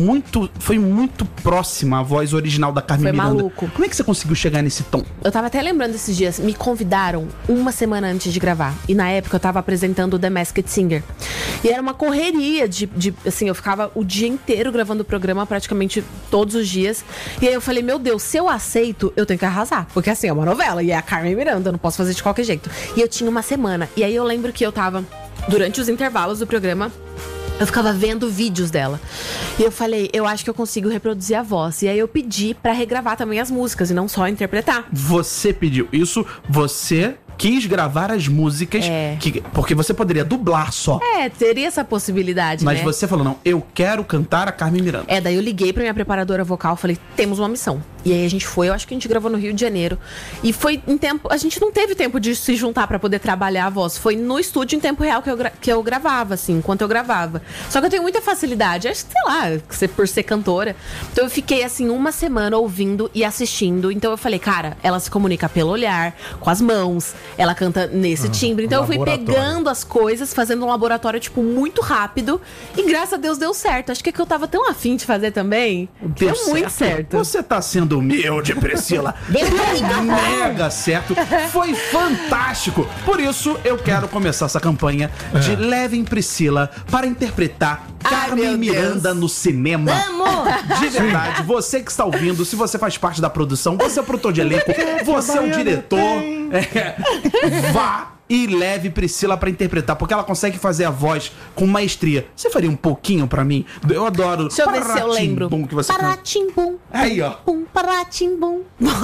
muito próxima à voz original da Carmen Foi Miranda. maluco. Como é que você conseguiu chegar nesse tom? Eu tava até lembrando esses dias, me convidaram uma semana antes de gravar. E na época eu tava apresentando o The Masked Singer. E era uma correria assim, eu ficava o dia inteiro gravando o programa, praticamente todos os dias. E aí eu falei, meu Deus, se eu aceito, eu tenho que arrasar. Porque assim, é uma novela e é a Carmen Miranda, eu não posso fazer de qualquer jeito. E eu tinha uma semana. E aí eu lembro que eu tava, durante os intervalos do programa, eu ficava vendo vídeos dela. E eu falei, eu acho que eu consigo reproduzir a voz. E aí eu pedi pra regravar também as músicas e não só interpretar. Você pediu isso, você quis gravar as músicas, porque você poderia dublar só. Teria essa possibilidade, Mas né? você falou, não, eu quero cantar a Carmen Miranda. Daí eu liguei pra minha preparadora vocal, falei, temos uma missão. E aí a gente foi, eu acho que a gente gravou no Rio de Janeiro. E foi em tempo, a gente não teve tempo de se juntar pra poder trabalhar a voz. Foi no estúdio em tempo real que eu gravava, assim, enquanto eu gravava. Só que eu tenho muita facilidade, acho que, sei lá, por ser cantora. Então eu fiquei, assim, uma semana ouvindo e assistindo. Então eu falei, cara, ela se comunica pelo olhar, com as mãos, ela canta nesse timbre. Então eu fui pegando as coisas, fazendo um laboratório, tipo, muito rápido. E graças a Deus deu certo. Acho que eu tava tão afim de fazer também. Deu muito certo. Você tá sendo humilde, Priscila. Deu mega certo. Foi fantástico. Por isso, eu quero começar essa campanha de Levem Priscila para interpretar Carmen Miranda no cinema. Vamos! De verdade, você que está ouvindo, se você faz parte da produção, você é o produtor de elenco, você é o diretor, vá e leve Priscila pra interpretar, porque ela consegue fazer a voz com maestria. Você faria um pouquinho pra mim? Eu adoro. Deixa eu ver se eu lembro. Que você Paratimbum. Aí, ó. Paratimbum.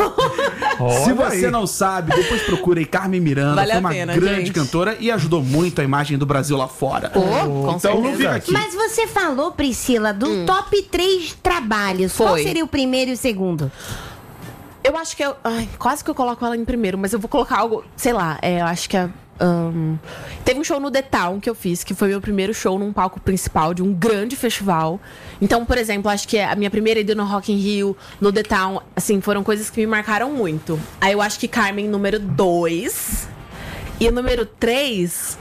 Se você não sabe, depois procura aí Carmen Miranda. Vale foi a uma pena, grande gente. cantora e ajudou muito a imagem do Brasil lá fora. Com então, certeza. fica aqui. Mas você falou, Priscila, do top 3 trabalhos. Qual Foi. seria o primeiro e o segundo? Eu acho que quase que eu coloco ela em primeiro, mas eu vou colocar algo, sei lá, eu acho que teve um show no The Town que eu fiz, que foi meu primeiro show num palco principal de um grande festival. Então, por exemplo, acho que a minha primeira ida no Rock in Rio, no The Town, assim, foram coisas que me marcaram muito. Aí eu acho que Carmen, número 2. E o número 3,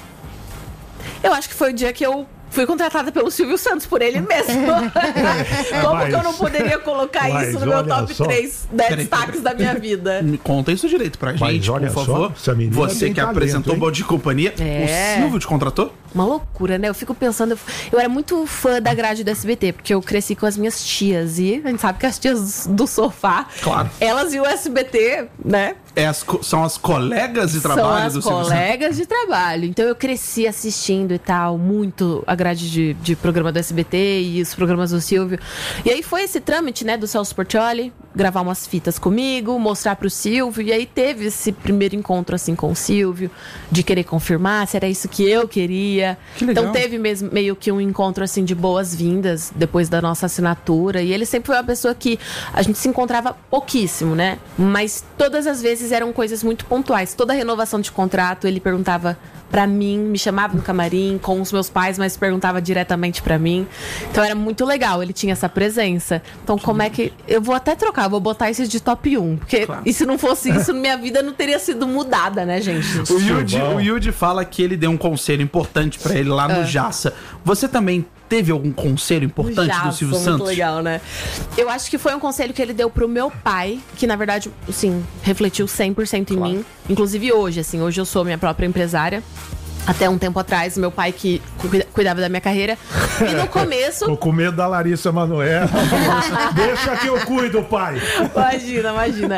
eu acho que foi o dia que eu fui contratada pelo Silvio Santos, por ele mesmo. Como que eu não poderia colocar isso no meu top 3 destaques da minha vida? Me conta isso direito pra gente, olha por favor. só, essa menina Você tem que talento, apresentou o hein? Bom de Companhia. O Silvio te contratou? uma loucura, né? Eu fico pensando, eu era muito fã da grade do SBT, porque eu cresci com as minhas tias, e a gente sabe que as tias do sofá, claro, elas e o SBT, né? São as colegas de trabalho do Silvio Santos. São as colegas de trabalho. Então eu cresci assistindo e tal, muito a grade de programa do SBT e os programas do Silvio. E aí foi esse trâmite, né, do Celso Portiolli, gravar umas fitas comigo, mostrar pro Silvio. E aí teve esse primeiro encontro, assim, com o Silvio, de querer confirmar se era isso que eu queria. Que legal. Então teve mesmo, meio que um encontro, assim, de boas-vindas depois da nossa assinatura. E ele sempre foi uma pessoa que a gente se encontrava pouquíssimo, né? Mas todas as vezes eram coisas muito pontuais. Toda renovação de contrato, ele perguntava pra mim, me chamava no camarim com os meus pais, mas perguntava diretamente pra mim. Então era muito legal, ele tinha essa presença. Então como é que... Eu vou até trocar, vou botar esse de top 1, porque e se não fosse isso, minha vida não teria sido mudada, né, gente? O Yudi fala que ele deu um conselho importante pra ele lá no Jassa. Você também teve algum conselho importante do Silvio Santos? Muito legal, né? Eu acho que foi um conselho que ele deu pro meu pai, que na verdade, assim, refletiu 100% em mim. Inclusive hoje, assim, hoje eu sou minha própria empresária. Até um tempo atrás, meu pai que cuidava da minha carreira. E no começo... Tô com medo da Larissa Manoela. Deixa que eu cuido, pai. Imagina.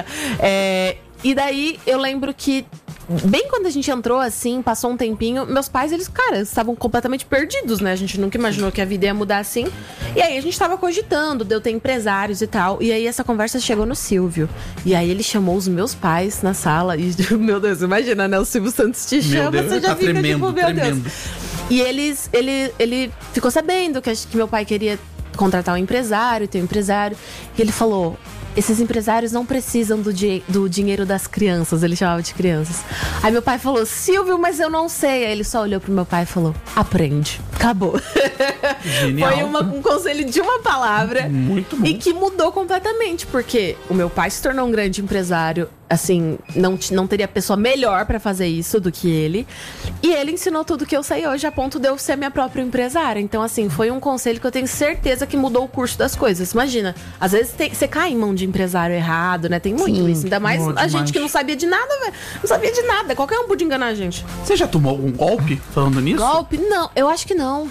E daí, eu lembro que bem quando a gente entrou, assim, passou um tempinho, meus pais, eles, cara, estavam completamente perdidos, né? A gente nunca imaginou que a vida ia mudar assim. E aí a gente tava cogitando de eu ter empresários e tal. E aí essa conversa chegou no Silvio. E aí ele chamou os meus pais na sala. E, meu Deus, imagina, né? O Silvio Santos te chama, Deus, você já fica tremendo, tipo, meu Deus. E ele ficou sabendo que meu pai queria contratar um empresário, ter um empresário. E ele falou... Esses empresários não precisam do dinheiro das crianças. Ele chamava de crianças. Aí meu pai falou, Silvio, mas eu não sei. Aí ele só olhou pro meu pai e falou, aprende. Acabou. Genial. Foi um conselho de uma palavra. Muito bom. E que mudou completamente. Porque o meu pai se tornou um grande empresário. Assim, não teria pessoa melhor pra fazer isso do que ele. E ele ensinou tudo que eu sei hoje, a ponto de eu ser minha própria empresária. Então, assim, foi um conselho que eu tenho certeza que mudou o curso das coisas. Imagina, às vezes você cai em mão de empresário errado, né? Tem muito isso. Ainda mais a gente que não sabia de nada, velho. Não sabia de nada. Qualquer um podia enganar a gente. Você já tomou algum golpe falando nisso? Golpe? Não, eu acho que não.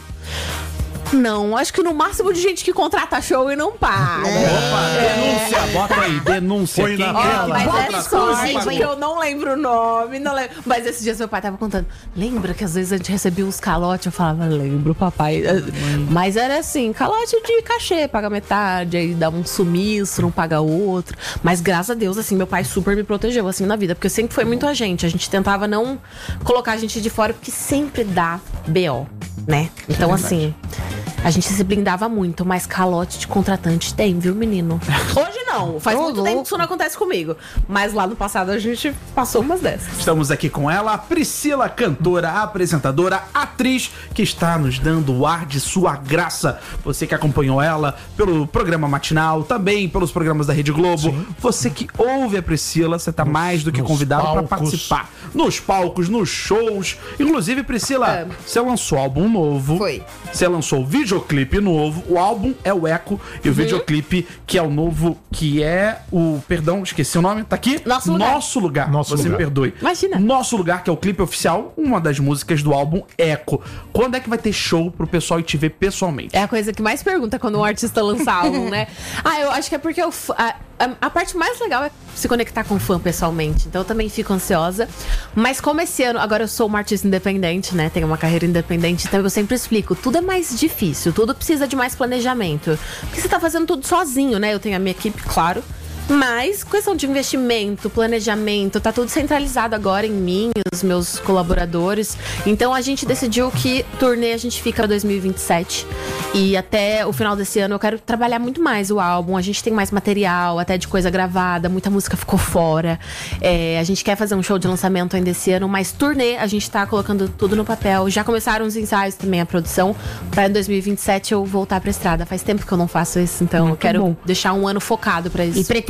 Não, acho que no máximo de gente que contrata show e não paga. Opa, denúncia, bota aí, denúncia. Foi quem na tela. Mas é sorte que eu não lembro o nome, não lembro. Mas esses dias meu pai tava contando. Lembra que às vezes a gente recebia uns calotes? Eu falava, lembro, papai. Mas era assim, calote de cachê, paga metade, aí dá um sumiço, não paga outro. Mas graças a Deus, assim, meu pai super me protegeu, assim, na vida. Porque sempre foi muito a gente tentava não colocar a gente de fora, porque sempre dá BO, né? Então, assim... A gente se blindava muito, mas calote de contratante tem, viu, menino? Hoje não, faz muito tempo que isso não acontece comigo. Mas lá no passado a gente passou umas dessas. Estamos aqui com ela, a Priscila, cantora, apresentadora, atriz, que está nos dando o ar de sua graça. Você que acompanhou ela pelo programa matinal, também pelos programas da Rede Globo. Sim. Você que ouve a Priscila, você está mais do que convidado para participar. Nos palcos, nos shows. Inclusive, Priscila, você lançou álbum novo. Foi. Você lançou videoclipe novo. O álbum é o Eco e o videoclipe que é o novo, que é o... Perdão, esqueci o nome. Tá aqui? Nosso Lugar. Você me perdoe. Imagina. Nosso Lugar, que é o clipe oficial, uma das músicas do álbum Eco. Quando é que vai ter show pro pessoal ir te ver pessoalmente? É a coisa que mais pergunta quando um artista lança álbum, né? Eu acho que é porque a parte mais legal é se conectar com o fã pessoalmente. Então eu também fico ansiosa. Mas como esse ano, agora eu sou uma artista independente, né? Tenho uma carreira independente, então eu sempre explico. Tudo é mais difícil, tudo precisa de mais planejamento. Porque você tá fazendo tudo sozinho, né? Eu tenho a minha equipe, claro. Mas questão de investimento, planejamento, tá tudo centralizado agora em mim, os meus colaboradores. Então a gente decidiu que turnê a gente fica 2027. E até o final desse ano eu quero trabalhar muito mais o álbum. A gente tem mais material, até de coisa gravada, muita música ficou fora. A gente quer fazer um show de lançamento ainda esse ano, mas turnê a gente tá colocando tudo no papel. Já começaram os ensaios também, a produção, pra em 2027 eu voltar pra estrada. Faz tempo que eu não faço isso, então eu quero deixar um ano focado pra isso. E pretende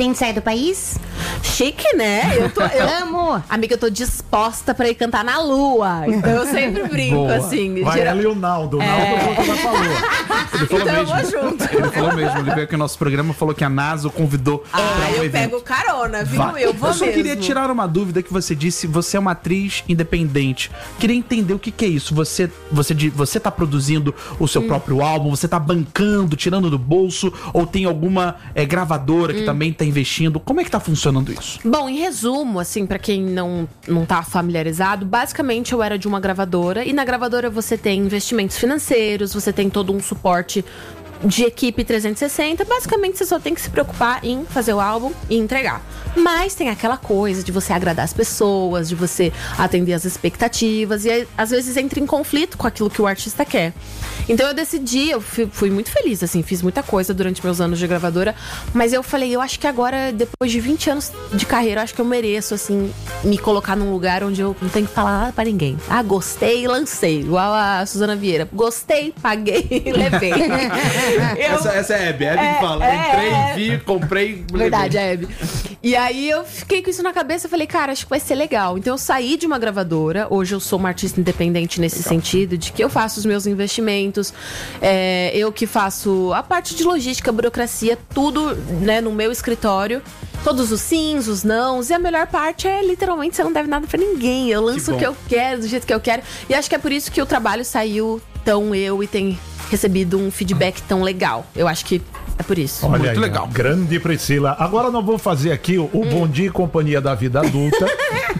Pretende sair do país? Chique, né? Amo! Amiga, eu tô disposta pra ir cantar na lua. Então eu sempre brinco, Boa. assim. Vai ela e o Naldo. O Naldo já falou. Ele falou Então eu mesmo. vou junto. Ele falou mesmo. Ele veio aqui no nosso programa e falou que a NASA o convidou pra um eu evento. pego carona, viu? Vai. Eu vou só mesmo. queria tirar uma dúvida que você disse. Você é uma atriz independente. Queria entender o que é isso. Você tá produzindo o seu próprio álbum? Você tá bancando, tirando do bolso? Ou tem alguma gravadora que também tá investindo? Como é que tá funcionando isso? Bom, em resumo, assim, pra quem não tá familiarizado, basicamente eu era de uma gravadora. E na gravadora você tem investimentos financeiros, você tem todo um suporte de equipe 360. Basicamente você só tem que se preocupar em fazer o álbum e entregar. Mas tem aquela coisa de você agradar as pessoas, de você atender as expectativas, e aí, às vezes entra em conflito com aquilo que o artista quer. Então eu decidi, eu fui muito feliz, assim, fiz muita coisa durante meus anos de gravadora, mas eu falei, eu acho que agora, depois de 20 anos de carreira, eu acho que eu mereço, assim, me colocar num lugar onde eu não tenho que falar nada pra ninguém. Ah, gostei, lancei, igual a Suzana Vieira. Gostei, paguei e levei. Essa é a Hebe. A Hebe que fala. Entrei, vi, comprei. Verdade, a Hebe. E aí eu fiquei com isso na cabeça e falei, cara, acho que vai ser legal. Então eu saí de uma gravadora. Hoje eu sou uma artista independente nesse sentido, de que eu faço os meus investimentos, eu que faço a parte de logística, burocracia, tudo, né, no meu escritório. Todos os sims, os nãos. E a melhor parte é, literalmente, você não deve nada pra ninguém. Eu lanço o que eu quero, do jeito que eu quero. E acho que é por isso que o trabalho saiu tão e tem recebido um feedback tão legal. Eu acho que é por isso. Olha muito aí, legal. Grande Priscila. Agora nós vamos fazer aqui o Bom Dia e Companhia da Vida Adulta.